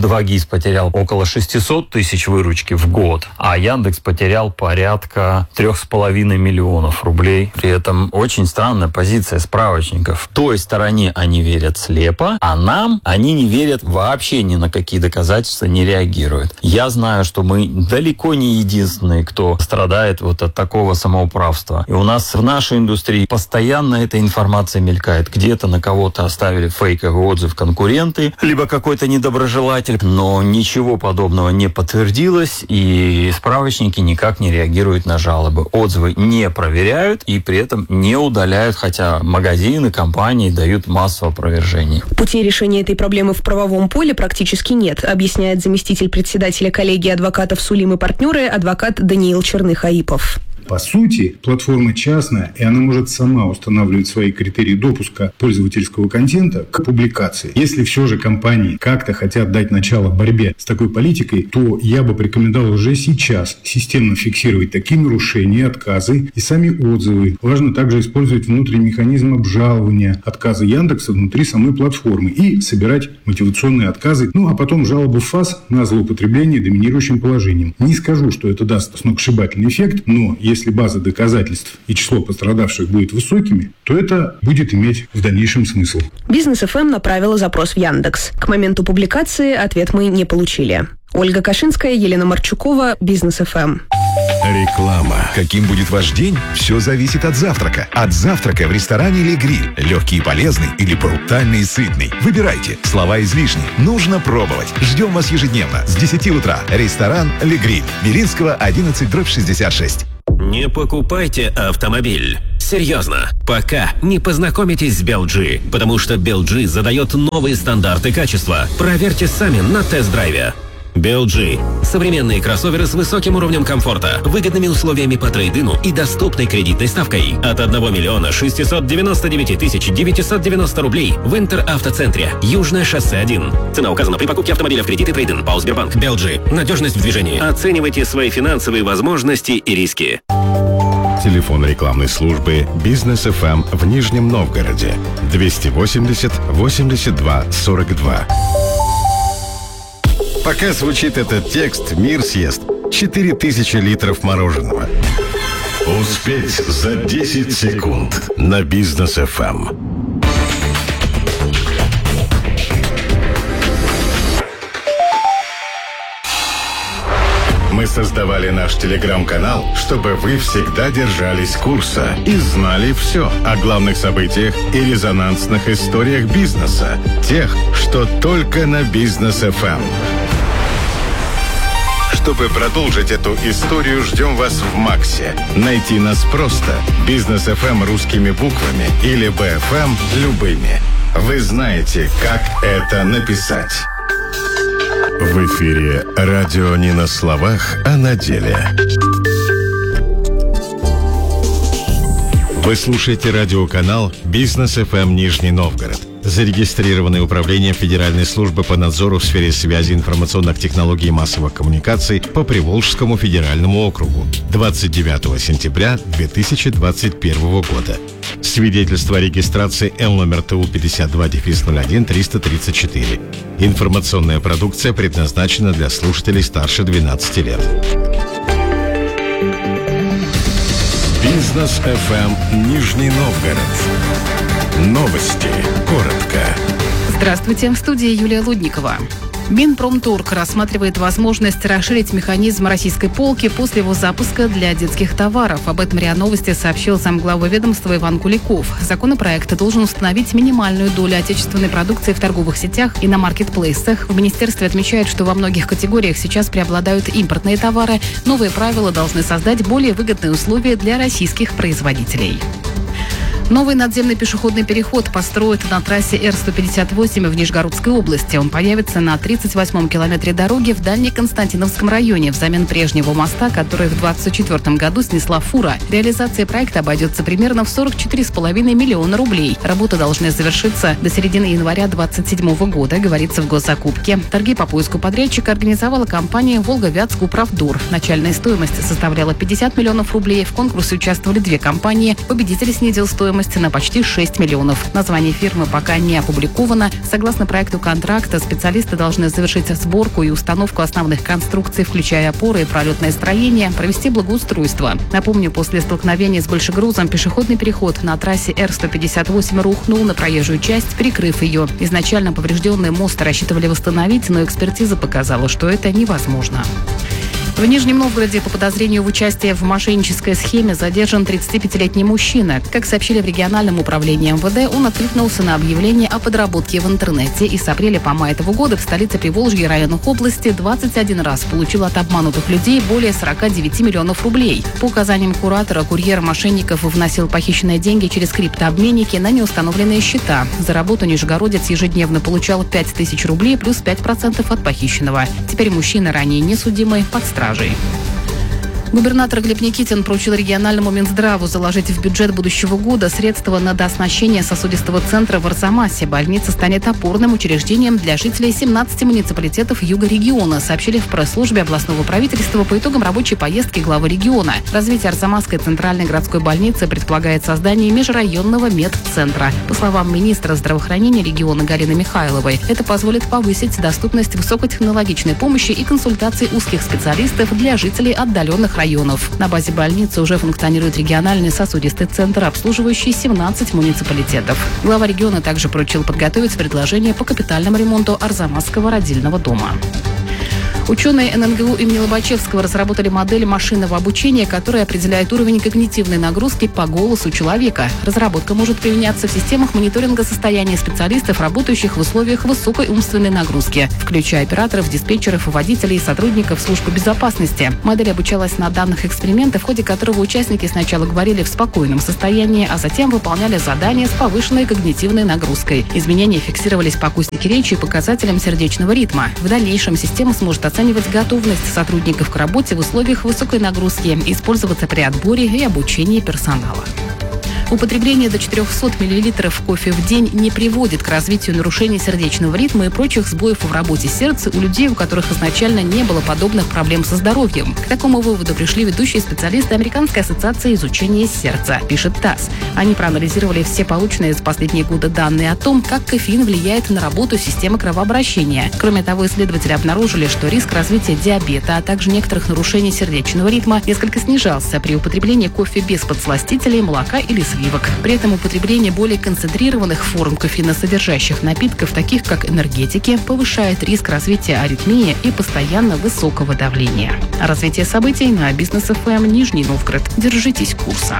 два ГИС потерял около шестьсот тысяч выручки в год, а Яндекс потерял порядка трех с половиной миллионов рублей. При этом очень странная позиция справочников. В той стороне они верят слепо, а нам они не верят вообще ни на какие доказательства, не реагируют. Я знаю, что мы далеко не единственные, кто страдает вот от такого самоуправства. И у нас в нашей индустрии постоянно эта информация мелькает. Где-то на кого-то оставили фейковый отзыв конкуренты, либо какой-то недоброжелатель, но ничего подобного не подтвердилось, и справочники никак не реагируют на жалобы. Отзывы не проверяют и при этом не удаляют, хотя магазины, компании дают массу опровержений. Путей решения этой проблемы в правовом поле практически нет, объясняет заместитель председателя коллегии адвокатов «Сулим и партнеры» адвокат Даниил Черных-Аипов. По сути, платформа частная, и она может сама устанавливать свои критерии допуска пользовательского контента к публикации. Если все же компании как-то хотят дать начало борьбе с такой политикой, то я бы порекомендовал уже сейчас системно фиксировать такие нарушения, отказы и сами отзывы. Важно также использовать внутренний механизм обжалования отказа Яндекса внутри самой платформы и собирать мотивационные отказы, ну а потом жалобу в ФАС на злоупотребление доминирующим положением. Не скажу, что это даст сногсшибательный эффект, но если Если база доказательств и число пострадавших будет высокими, то это будет иметь в дальнейшем смысл. Бизнес эф эм направила запрос в Яндекс. К моменту публикации ответ мы не получили. Ольга Кашинская, Елена Марчукова, Бизнес эф эм. Реклама. Каким будет ваш день? Все зависит от завтрака. От завтрака в ресторане «Ле Гриль». Легкий и полезный или брутальный и сытный. Выбирайте. Слова излишни. Нужно пробовать. Ждем вас ежедневно с десяти утра. Ресторан «Ле Гриль». Белинского, одиннадцать, дробь шестьдесят шесть. Не покупайте автомобиль. Серьезно, пока не познакомитесь с би эл джи, потому что би эл джи задает новые стандарты качества. Проверьте сами на тест-драйве. би эл джи – современные кроссоверы с высоким уровнем комфорта, выгодными условиями по трейд-ину и доступной кредитной ставкой от одного миллиона шестисот девяноста девяти тысяч девятисот девяносто рублей в Интер-автоцентре, Южное шоссе один. Цена указана при покупке автомобиля в кредит и трейд-ин. ПАО «Сбербанк». би эл джи. Надежность в движении. Оценивайте свои финансовые возможности и риски. Телефон рекламной службы «Бизнес эф эм» в Нижнем Новгороде. двести восемьдесят восемьдесят два сорок два. Пока звучит этот текст, мир съест четыре тысячи литров мороженого. Успеть за десять секунд на Бизнес эф эм. Мы создавали наш телеграм-канал, чтобы вы всегда держались курса и знали все о главных событиях и резонансных историях бизнеса. Тех, что только на Бизнес эф эм. Чтобы продолжить эту историю, ждем вас в Максе. Найти нас просто. Бизнес эф эм русскими буквами или би эф эм любыми. Вы знаете, как это написать. В эфире радио не на словах, а на деле. Вы слушаете радиоканал «Бизнес эф эм Нижний Новгород». Зарегистрированное управление Федеральной службы по надзору в сфере связи, информационных технологий и массовых коммуникаций по Приволжскому федеральному округу двадцать девятого сентября две тысячи двадцать первого года. Свидетельство о регистрации Л номер ТУ пятьдесят два ноль один триста тридцать четыре. Информационная продукция предназначена для слушателей старше двенадцати лет. Бизнес эф эм Нижний Новгород. Новости. Коротко. Здравствуйте, в студии Юлия Лудникова. Минпромторг рассматривает возможность расширить механизм российской полки после его запуска для детских товаров. Об этом РИА Новости сообщил замглавы ведомства Иван Куликов. Законопроект должен установить минимальную долю отечественной продукции в торговых сетях и на маркетплейсах. В министерстве отмечают, что во многих категориях сейчас преобладают импортные товары. Новые правила должны создать более выгодные условия для российских производителей. Новый надземный пешеходный переход построят на трассе Р сто пятьдесят восемь в Нижегородской области. Он появится на тридцать восьмом километре дороги в Дальнеконстантиновском районе взамен прежнего моста, который в двадцать четвёртом году снесла фура. Реализация проекта обойдется примерно в сорок четыре с половиной миллиона рублей. Работы должны завершиться до середины января двадцать седьмого года, говорится в госзакупке. Торги по поиску подрядчика организовала компания «Волга-Вятск Управдор». Начальная стоимость составляла пятьдесят миллионов рублей. В конкурсе участвовали две компании. Победитель снизил стоимость стоимость на почти шесть миллионов. Название фирмы пока не опубликовано. Согласно проекту контракта, специалисты должны завершить сборку и установку основных конструкций, включая опоры и пролетное строение, провести благоустройство. Напомню, после столкновения с большегрузом пешеходный переход на трассе Р сто пятьдесят восемь рухнул на проезжую часть, перекрыв ее. Изначально поврежденный мост рассчитывали восстановить, но экспертиза показала, что это невозможно. В Нижнем Новгороде по подозрению в участии в мошеннической схеме задержан тридцатипятилетний мужчина. Как сообщили в региональном управлении эм вэ дэ, он откликнулся на объявление о подработке в интернете и с апреля по май этого года в столице Приволжья и районах области двадцать один раз получил от обманутых людей более сорок девять миллионов рублей. По указаниям куратора, курьер мошенников вносил похищенные деньги через криптообменники на неустановленные счета. За работу нижегородец ежедневно получал пять тысяч рублей плюс пять процентов от похищенного. Теперь мужчина, ранее несудимый, под стражей. Губернатор Глеб Никитин поручил региональному Минздраву заложить в бюджет будущего года средства на дооснащение сосудистого центра в Арзамасе. Больница станет опорным учреждением для жителей семнадцати муниципалитетов юга региона, сообщили в пресс-службе областного правительства по итогам рабочей поездки главы региона. Развитие Арзамасской центральной городской больницы предполагает создание межрайонного медцентра. По словам министра здравоохранения региона Галины Михайловой, это позволит повысить доступность высокотехнологичной помощи и консультаций узких специалистов для жителей отдаленных районов. На базе больницы уже функционирует региональный сосудистый центр, обслуживающий семнадцать муниципалитетов. Глава региона также поручил подготовить предложение по капитальному ремонту Арзамасского родильного дома. Ученые эн эн гэ у имени Лобачевского разработали модель машинного обучения, которая определяет уровень когнитивной нагрузки по голосу человека. Разработка может применяться в системах мониторинга состояния специалистов, работающих в условиях высокой умственной нагрузки, включая операторов, диспетчеров, водителей и сотрудников службы безопасности. Модель обучалась на данных эксперимента, в ходе которого участники сначала говорили в спокойном состоянии, а затем выполняли задания с повышенной когнитивной нагрузкой. Изменения фиксировались по акустике речи и показателям сердечного ритма. В дальнейшем система сможет оценивать оценивать готовность сотрудников к работе в условиях высокой нагрузки, использоваться при отборе и обучении персонала. Употребление до четырехсот миллилитров кофе в день не приводит к развитию нарушений сердечного ритма и прочих сбоев в работе сердца у людей, у которых изначально не было подобных проблем со здоровьем. К такому выводу пришли ведущие специалисты Американской ассоциации изучения сердца, пишет ТАСС. Они проанализировали все полученные за последние годы данные о том, как кофеин влияет на работу системы кровообращения. Кроме того, исследователи обнаружили, что риск развития диабета, а также некоторых нарушений сердечного ритма несколько снижался при употреблении кофе без подсластителей, молока или сливок. При этом употребление более концентрированных форм кофеиносодержащих напитков, таких как энергетики, повышает риск развития аритмии и постоянно высокого давления. Развитие событий на Бизнес эф эм Нижний Новгород. Держитесь курса.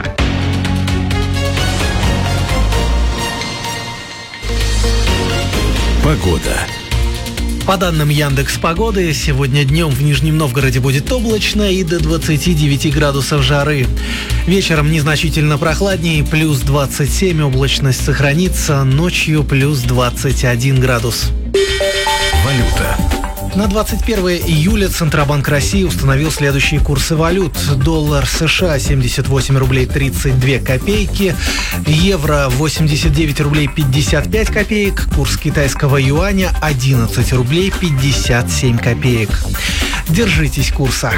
Погода. По данным Яндекс.Погоды, сегодня днем в Нижнем Новгороде будет облачно и до двадцати девяти градусов жары. Вечером незначительно прохладнее, плюс двадцать семь, облачность сохранится, ночью плюс двадцать один градус. Валюта. На двадцать первое июля Центробанк России установил следующие курсы валют. Доллар США семьдесят восемь рублей тридцать две копейки, евро восемьдесят девять рублей пятьдесят пять копеек, курс китайского юаня одиннадцать рублей пятьдесят семь копеек. Держитесь курса.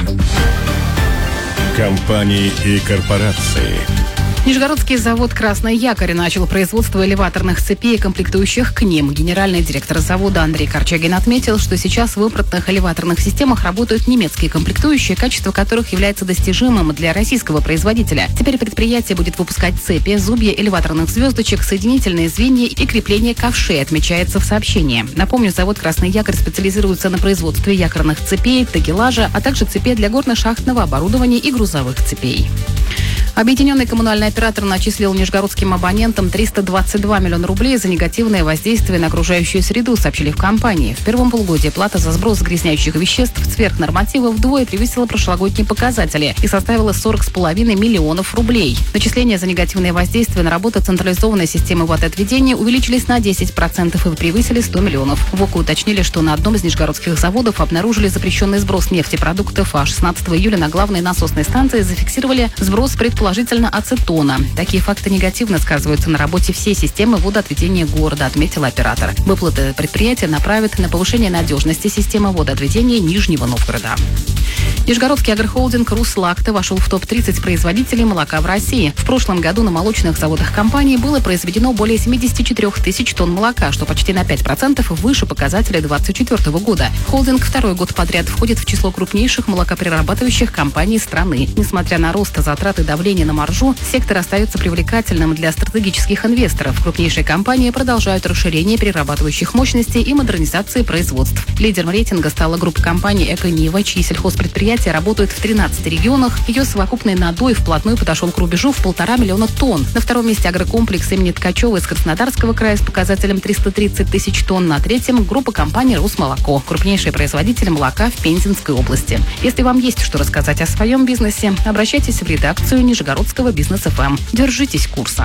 Компании и корпорации. Нижегородский завод «Красный якорь» начал производство элеваторных цепей и комплектующих к ним. Генеральный директор завода Андрей Корчагин отметил, что сейчас в импортных элеваторных системах работают немецкие комплектующие, качество которых является достижимым для российского производителя. Теперь предприятие будет выпускать цепи, зубья элеваторных звездочек, соединительные звенья и крепление ковшей, отмечается в сообщении. Напомню, завод «Красный якорь» специализируется на производстве якорных цепей, такелажа, а также цепей для горно-шахтного оборудования и грузовых цепей. Объединенный коммунальный оператор начислил нижегородским абонентам триста двадцать два миллиона рублей за негативное воздействие на окружающую среду, сообщили в компании. В первом полугодии плата за сброс загрязняющих веществ сверх норматива вдвое превысила прошлогодние показатели и составила сорок с половиной миллионов рублей. Начисления за негативное воздействие на работу централизованной системы водоотведения увеличились на десять процентов и превысили сто миллионов. В ОКУ уточнили, что на одном из нижегородских заводов обнаружили запрещенный сброс нефтепродуктов, а шестнадцатого июля на главной насосной станции зафиксировали сброс предположительно предположительно ацетона. Такие факты негативно сказываются на работе всей системы водоотведения города, отметил оператор. Выплаты предприятия направят на повышение надежности системы водоотведения Нижнего Новгорода. Нижегородский агрохолдинг «Руслакта» вошел в топ тридцать производителей молока в России. В прошлом году на молочных заводах компании было произведено более семьдесят четыре тысяч тонн молока, что почти на пять процентов выше показателя две тысячи двадцать четвёртого года. Холдинг второй год подряд входит в число крупнейших молокоперерабатывающих компаний страны. Несмотря на рост затрат и давление на маржу, сектор остается привлекательным для стратегических инвесторов. Крупнейшие компании продолжают расширение перерабатывающих мощностей и модернизации производств. Лидером рейтинга стала группа компаний «Эко-Нива», чьи сельхозпредприятия работают в тринадцати регионах. Ее совокупный надой вплотную подошел к рубежу в полтора миллиона тонн. На втором месте агрокомплекс имени Ткачева из Краснодарского края с показателем триста тридцать тысяч тонн. На третьем группа компаний «Русмолоко», крупнейший производитель молока в Пензенской области. Если вам есть что рассказать о своем бизнесе, обращайтесь в редакцию Нижегородского бизнес эф эм. Держитесь курса.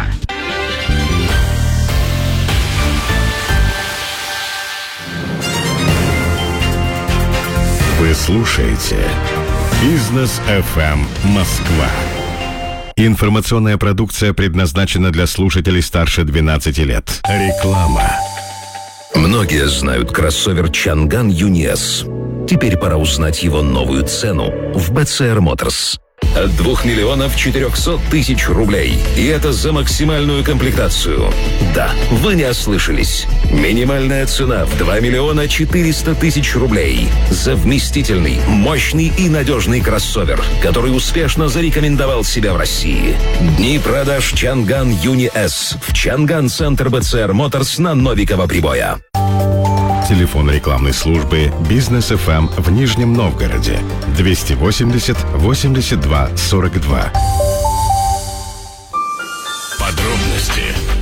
Вы слушаете Бизнес эф эм Москва. Информационная продукция предназначена для слушателей старше двенадцати лет. Реклама. Многие знают кроссовер Чанган Юни-С. Теперь пора узнать его новую цену в бэ цэ эр Motors. От двух миллионов четырехсот тысяч рублей. И это за максимальную комплектацию. Да, вы не ослышались. Минимальная цена в два миллиона четыреста тысяч рублей. За вместительный, мощный и надежный кроссовер, который успешно зарекомендовал себя в России. Дни продаж Чанган Юни-С в Чанган-центр бэ цэ эр Motors на Новикова Прибоя. Телефон рекламной службы «Бизнес эф эм» в Нижнем Новгороде двести восемьдесят восемьдесят два сорок два. Подробности.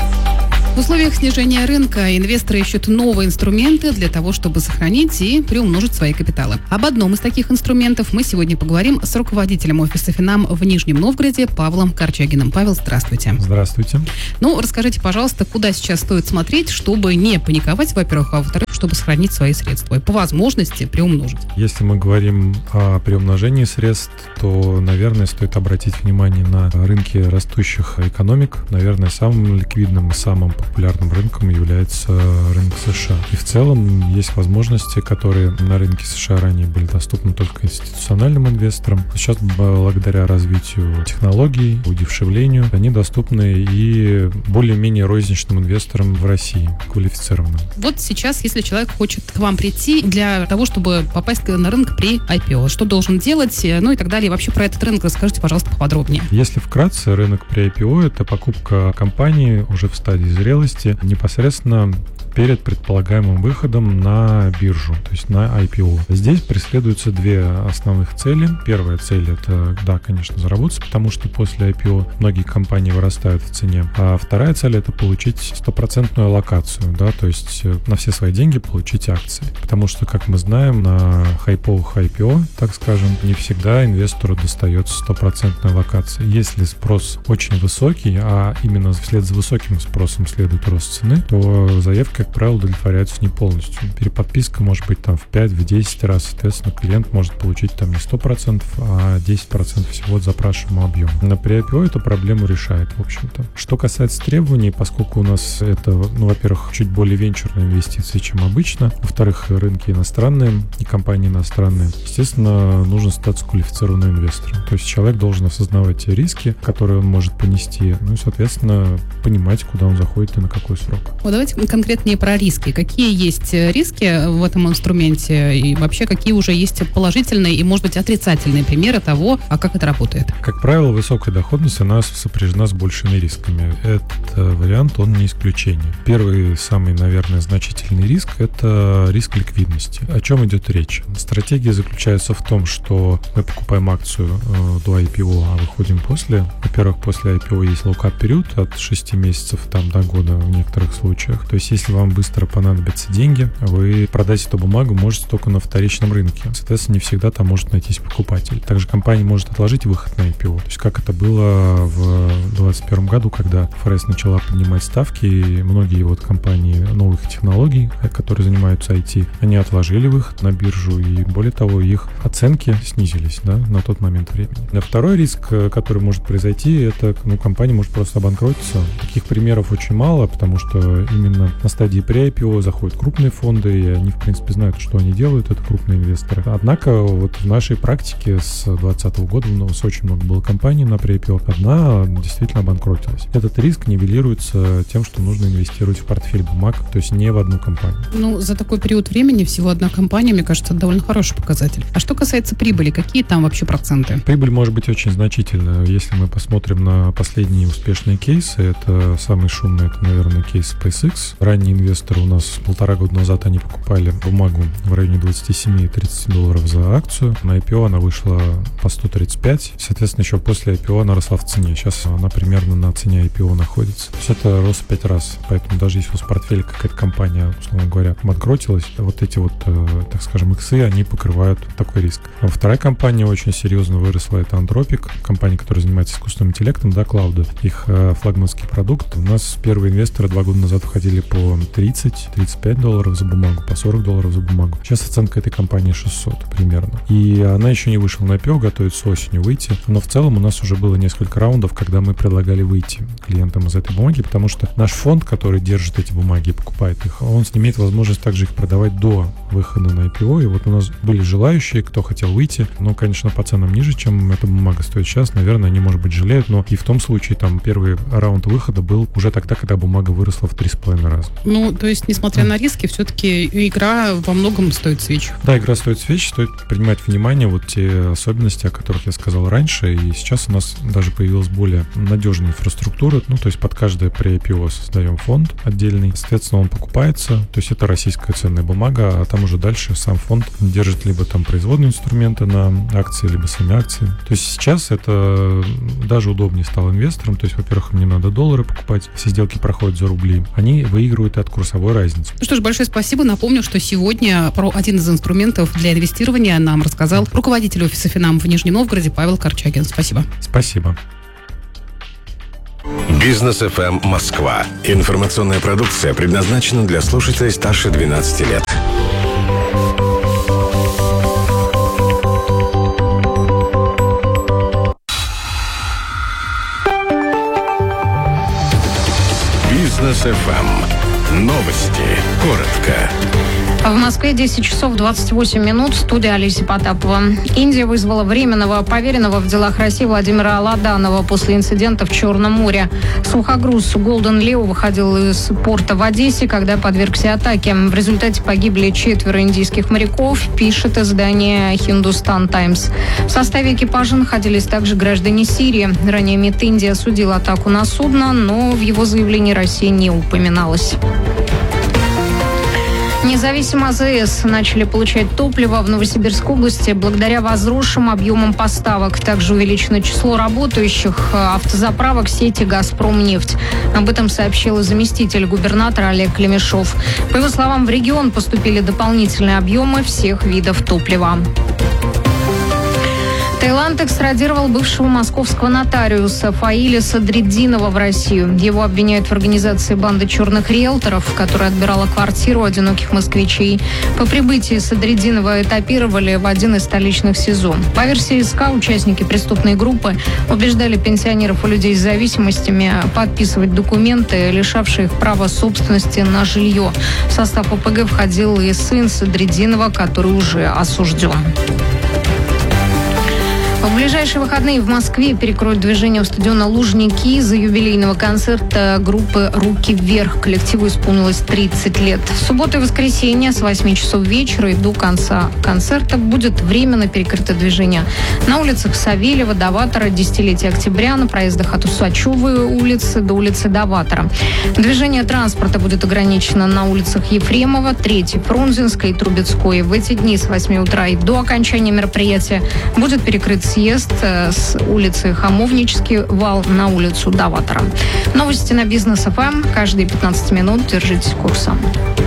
В условиях снижения рынка инвесторы ищут новые инструменты для того, чтобы сохранить и приумножить свои капиталы. Об одном из таких инструментов мы сегодня поговорим с руководителем офиса «Финам» в Нижнем Новгороде Павлом Корчагиным. Павел, здравствуйте. Здравствуйте. Ну, расскажите, пожалуйста, куда сейчас стоит смотреть, чтобы не паниковать, во-первых, а во-вторых, чтобы сохранить свои средства и по возможности приумножить. Если мы говорим о приумножении средств, то, наверное, стоит обратить внимание на рынки растущих экономик. Наверное, самым ликвидным и самым популярным рынком является рынок США. И в целом есть возможности, которые на рынке США ранее были доступны только институциональным инвесторам. Сейчас, благодаря развитию технологий, удешевлению, они доступны и более-менее розничным инвесторам в России, квалифицированным. Вот сейчас, если человек хочет к вам прийти для того, чтобы попасть на рынок при ай пи о, что должен делать, ну и так далее. Вообще про этот рынок расскажите, пожалуйста, поподробнее. Если вкратце, рынок при ай пи о – это покупка компании уже в стадии зрелости, непосредственно перед предполагаемым выходом на биржу, то есть на ай пи о. Здесь преследуются две основных цели. Первая цель — это, да, конечно, заработать, потому что после ай пи о многие компании вырастают в цене. А вторая цель — это получить стопроцентную аллокацию, да, то есть на все свои деньги получить акции. Потому что, как мы знаем, на хайповых ай пи о, так скажем, не всегда инвестору достается стопроцентная аллокация. Если спрос очень высокий, а именно вслед за высоким спросом следует рост цены, то заявка, как правило, удовлетворяются не полностью. Переподписка может быть там в пять-десять раз, соответственно, клиент может получить там не сто процентов, а десять процентов всего от запрашиваемого объема. На при ай пи о эту проблему решает, в общем-то. Что касается требований, поскольку у нас это, ну, во-первых, чуть более венчурные инвестиции, чем обычно, во-вторых, рынки иностранные и компании иностранные, естественно, нужно стать квалифицированным инвестором. То есть человек должен осознавать те риски, которые он может понести, ну и, соответственно, понимать, куда он заходит и на какой срок. Вот давайте конкретнее про риски. Какие есть риски в этом инструменте и вообще какие уже есть положительные и, может быть, отрицательные примеры того, а как это работает? Как правило, высокая доходность, она сопряжена с большими рисками. Этот вариант, он не исключение. Первый, самый, наверное, значительный риск – это риск ликвидности. О чем идет речь? Стратегия заключается в том, что мы покупаем акцию э, до ай пи о, а выходим после. Во-первых, после ай пи о есть локап период от шести месяцев там, до года в некоторых случаях. То есть, если вам вам быстро понадобятся деньги, вы продать эту бумагу можете только на вторичном рынке. Соответственно, не всегда там может найтись покупатель. Также компания может отложить выход на ай пи о. То есть, как это было в двадцать первом году, когда эф эр эс начала поднимать ставки, и многие вот компании новых технологий, которые занимаются ай ти, они отложили выход на биржу, и более того, их оценки снизились, да, на тот момент времени. А второй риск, который может произойти, это, ну, компания может просто обанкротиться. Таких примеров очень мало, потому что именно на стадии pre-ай пи о заходят крупные фонды, и они, в принципе, знают, что они делают, это крупные инвесторы. Однако вот в нашей практике с двадцатого года у нас очень много было компаний на pre-ай пи о. Одна действительно обанкротилась. Этот риск нивелируется тем, что нужно инвестировать в портфель бумаг, то есть не в одну компанию. Ну, за такой период времени всего одна компания, мне кажется, довольно хороший показатель. А что касается прибыли, какие там вообще проценты? Прибыль может быть очень значительная. Если мы посмотрим на последние успешные кейсы, это самый шумный, это, наверное, кейс SpaceX. Ранние инвесторы у нас полтора года назад они покупали бумагу в районе двадцать семь - тридцать долларов за акцию. На ай пи о она вышла по сто тридцать пять. Соответственно, еще после ай пи о она росла в цене. Сейчас она примерно на цене ай пи о находится. То есть это рост в пять раз. Поэтому даже если у вас в портфеле какая-то компания, условно говоря, обанкротилась, вот эти вот, э, так скажем, иксы, они покрывают такой риск. А вторая компания очень серьезно выросла, это Anthropic, компания, которая занимается искусственным интеллектом, да, клауда. Их э, флагманский продукт. У нас первые инвесторы два года назад входили по тридцать - тридцать пять долларов за бумагу, по сорок долларов за бумагу. Сейчас оценка этой компании шестьсот примерно. И она еще не вышла на ай пи о, готовится осенью выйти. Но в целом у нас уже было несколько раундов, когда мы предлагали выйти клиентам из этой бумаги, потому что наш фонд, который держит эти бумаги и покупает их, он имеет возможность также их продавать до выхода на ай пи о. И вот у нас были желающие, кто хотел выйти, но, конечно, по ценам ниже, чем эта бумага стоит сейчас. Наверное, они, может быть, жалеют, но и в том случае там первый раунд выхода был уже тогда, когда бумага выросла в три с половиной раза. Ну, то есть, несмотря на риски, все-таки игра во многом стоит свеч. Да, игра стоит свеч, стоит принимать в внимание вот те особенности, о которых я сказал раньше, и сейчас у нас даже появилась более надежная инфраструктура, ну, то есть под каждое pre-ай пи о создаем фонд отдельный, соответственно, он покупается, то есть это российская ценная бумага, а там уже дальше сам фонд держит либо там производные инструменты на акции, либо сами акции. То есть сейчас это даже удобнее стало инвесторам, то есть, во-первых, им не надо доллары покупать, все сделки проходят за рубли, они выигрывают от курсовой разницы. Ну что ж, большое спасибо. Напомню, что сегодня про один из инструментов для инвестирования нам рассказал руководитель офиса Финам в Нижнем Новгороде Павел Корчагин. Спасибо. Спасибо. Бизнес эф эм Москва. Информационная продукция предназначена для слушателей старше двенадцати лет. Бизнес эф эм. Новости. Коротко. В Москве десять часов двадцать восемь минут. Студия Олеся Потапова. Индия вызвала временного поверенного в делах России Владимира Аладанова после инцидента в Черном море. Сухогруз Golden Leo выходил из порта в Одессе, когда подвергся атаке. В результате погибли четверо индийских моряков, пишет издание Hindustan Times. В составе экипажа находились также граждане Сирии. Ранее МИД Индии осудил атаку на судно, но в его заявлении Россия не упоминалась. Независимо эй зэ эс начали получать топливо в Новосибирской области благодаря возросшим объемам поставок. Также увеличено число работающих автозаправок сети «Газпромнефть». Об этом сообщил заместитель губернатора Олег Клемешов. По его словам, в регион поступили дополнительные объемы всех видов топлива. Таиланд экстрадировал бывшего московского нотариуса Фаиля Садриддинова в Россию. Его обвиняют в организации банды черных риэлторов, которая отбирала квартиру у одиноких москвичей. По прибытии Садриддинова этапировали в один из столичных СИЗО. По версии СК, участники преступной группы убеждали пенсионеров и людей с зависимостями подписывать документы, лишавшие их права собственности на жилье. В состав о пэ гэ входил и сын Садриддинова, который уже осужден. В ближайшие выходные в Москве перекроют движение у стадиона Лужники из-за юбилейного концерта группы «Руки вверх». Коллективу исполнилось тридцать лет. В субботу и воскресенье с восьми часов вечера и до конца концерта будет временно перекрыто движение на улицах Савельева, Доватора, десятилетия Октября, на проездах от Усачевой улицы до улицы Доватора. Движение транспорта будет ограничено на улицах Ефремова, третьей, Фрунзенской и Трубецкой. В эти дни с восьми утра и до окончания мероприятия будет перекрыт съезд с улицы Хамовнический вал на улицу Даватора. Новости на Бизнес эф эм. Каждые пятнадцать минут держитесь курса.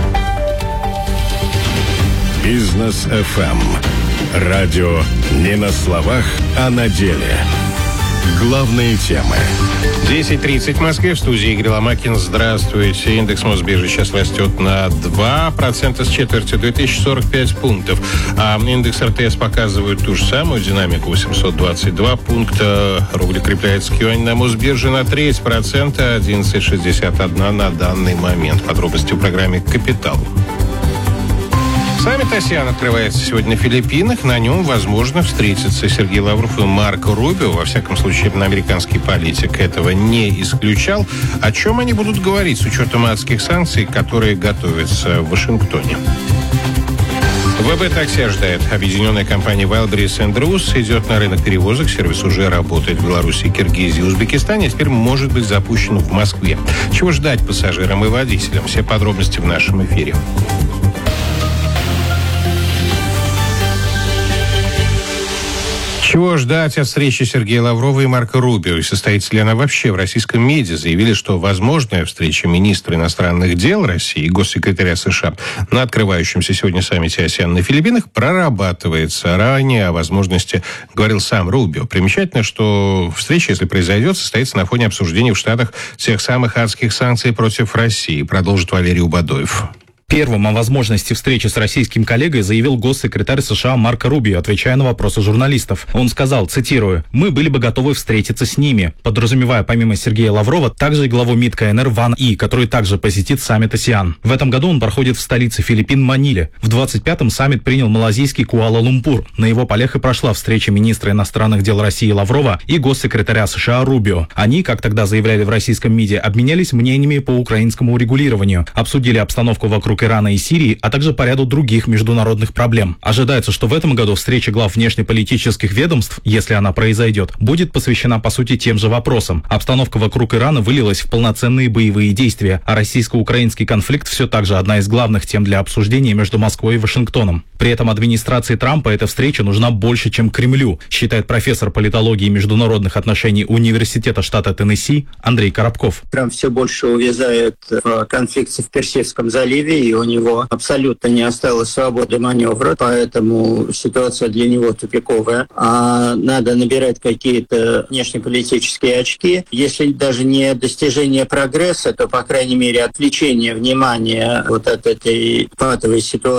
Бизнес эф эм. Радио не на словах, а на деле. Главные темы. десять тридцать в Москве. В студии Игорь Ломакин. Здравствуйте. Индекс Мосбиржи сейчас растет на два процента с четвертью, две тысячи сорок пять пунктов. А индекс эр тэ эс показывает ту же самую динамику, восемьсот двадцать два пункта. Рубль укрепляется к юаню на Мосбирже на треть процента, одиннадцать шестьдесят один на данный момент. Подробности в программе «Капитал». Саммит АСЕАН открывается сегодня на Филиппинах. На нем, возможно, встретятся Сергей Лавров и Марко Рубио. Во всяком случае, американский политик этого не исключал. О чем они будут говорить с учетом адских санкций, которые готовятся в Вашингтоне? ВБ-такси ожидает. Объединенная компания Wildberries энд Rus идет на рынок перевозок. Сервис уже работает в Беларуси, Киргизии и Узбекистане, а теперь может быть запущен в Москве. Чего ждать пассажирам и водителям? Все подробности в нашем эфире. Чего ждать от встречи Сергея Лаврова и Марко Рубио? И состоится ли она вообще в российском МИДе? Заявили, что возможная встреча министра иностранных дел России и госсекретаря США на открывающемся сегодня саммите АСЕАН на Филиппинах прорабатывается. Ранее о возможности говорил сам Рубио. Примечательно, что встреча, если произойдет, состоится на фоне обсуждения в Штатах тех самых адских санкций против России. Продолжит Валерий Убадоев. Первым о возможности встречи с российским коллегой заявил госсекретарь США Марко Рубио, отвечая на вопросы журналистов. Он сказал, цитирую, «Мы были бы готовы встретиться с ними», подразумевая помимо Сергея Лаврова также и главу МИД ка эн эр Ван И, который также посетит саммит АСЕАН. В этом году он проходит в столице Филиппин Маниле. В двадцать пятом саммит принял малазийский Куала-Лумпур. На его полях и прошла встреча министра иностранных дел России Лаврова и госсекретаря США Рубио. Они, как тогда заявляли в российском МИДе, обменялись мнениями по украинскому урегулированию, обсудили обстановку вокруг Ирана и Сирии, а также по ряду других международных проблем. Ожидается, что в этом году встреча глав внешнеполитических ведомств, если она произойдет, будет посвящена по сути тем же вопросам. Обстановка вокруг Ирана вылилась в полноценные боевые действия, а российско-украинский конфликт все так же одна из главных тем для обсуждения между Москвой и Вашингтоном. При этом администрации Трампа эта встреча нужна больше, чем Кремлю, считает профессор политологии и международных отношений Университета штата Теннесси Андрей Коробков. Трамп все больше увязает в конфликте в Персидском заливе, и у него абсолютно не осталось свободы маневра, поэтому ситуация для него тупиковая. А надо набирать какие-то внешнеполитические очки. Если даже не достижение прогресса, то, по крайней мере, отвлечение внимания вот от этой патовой ситуации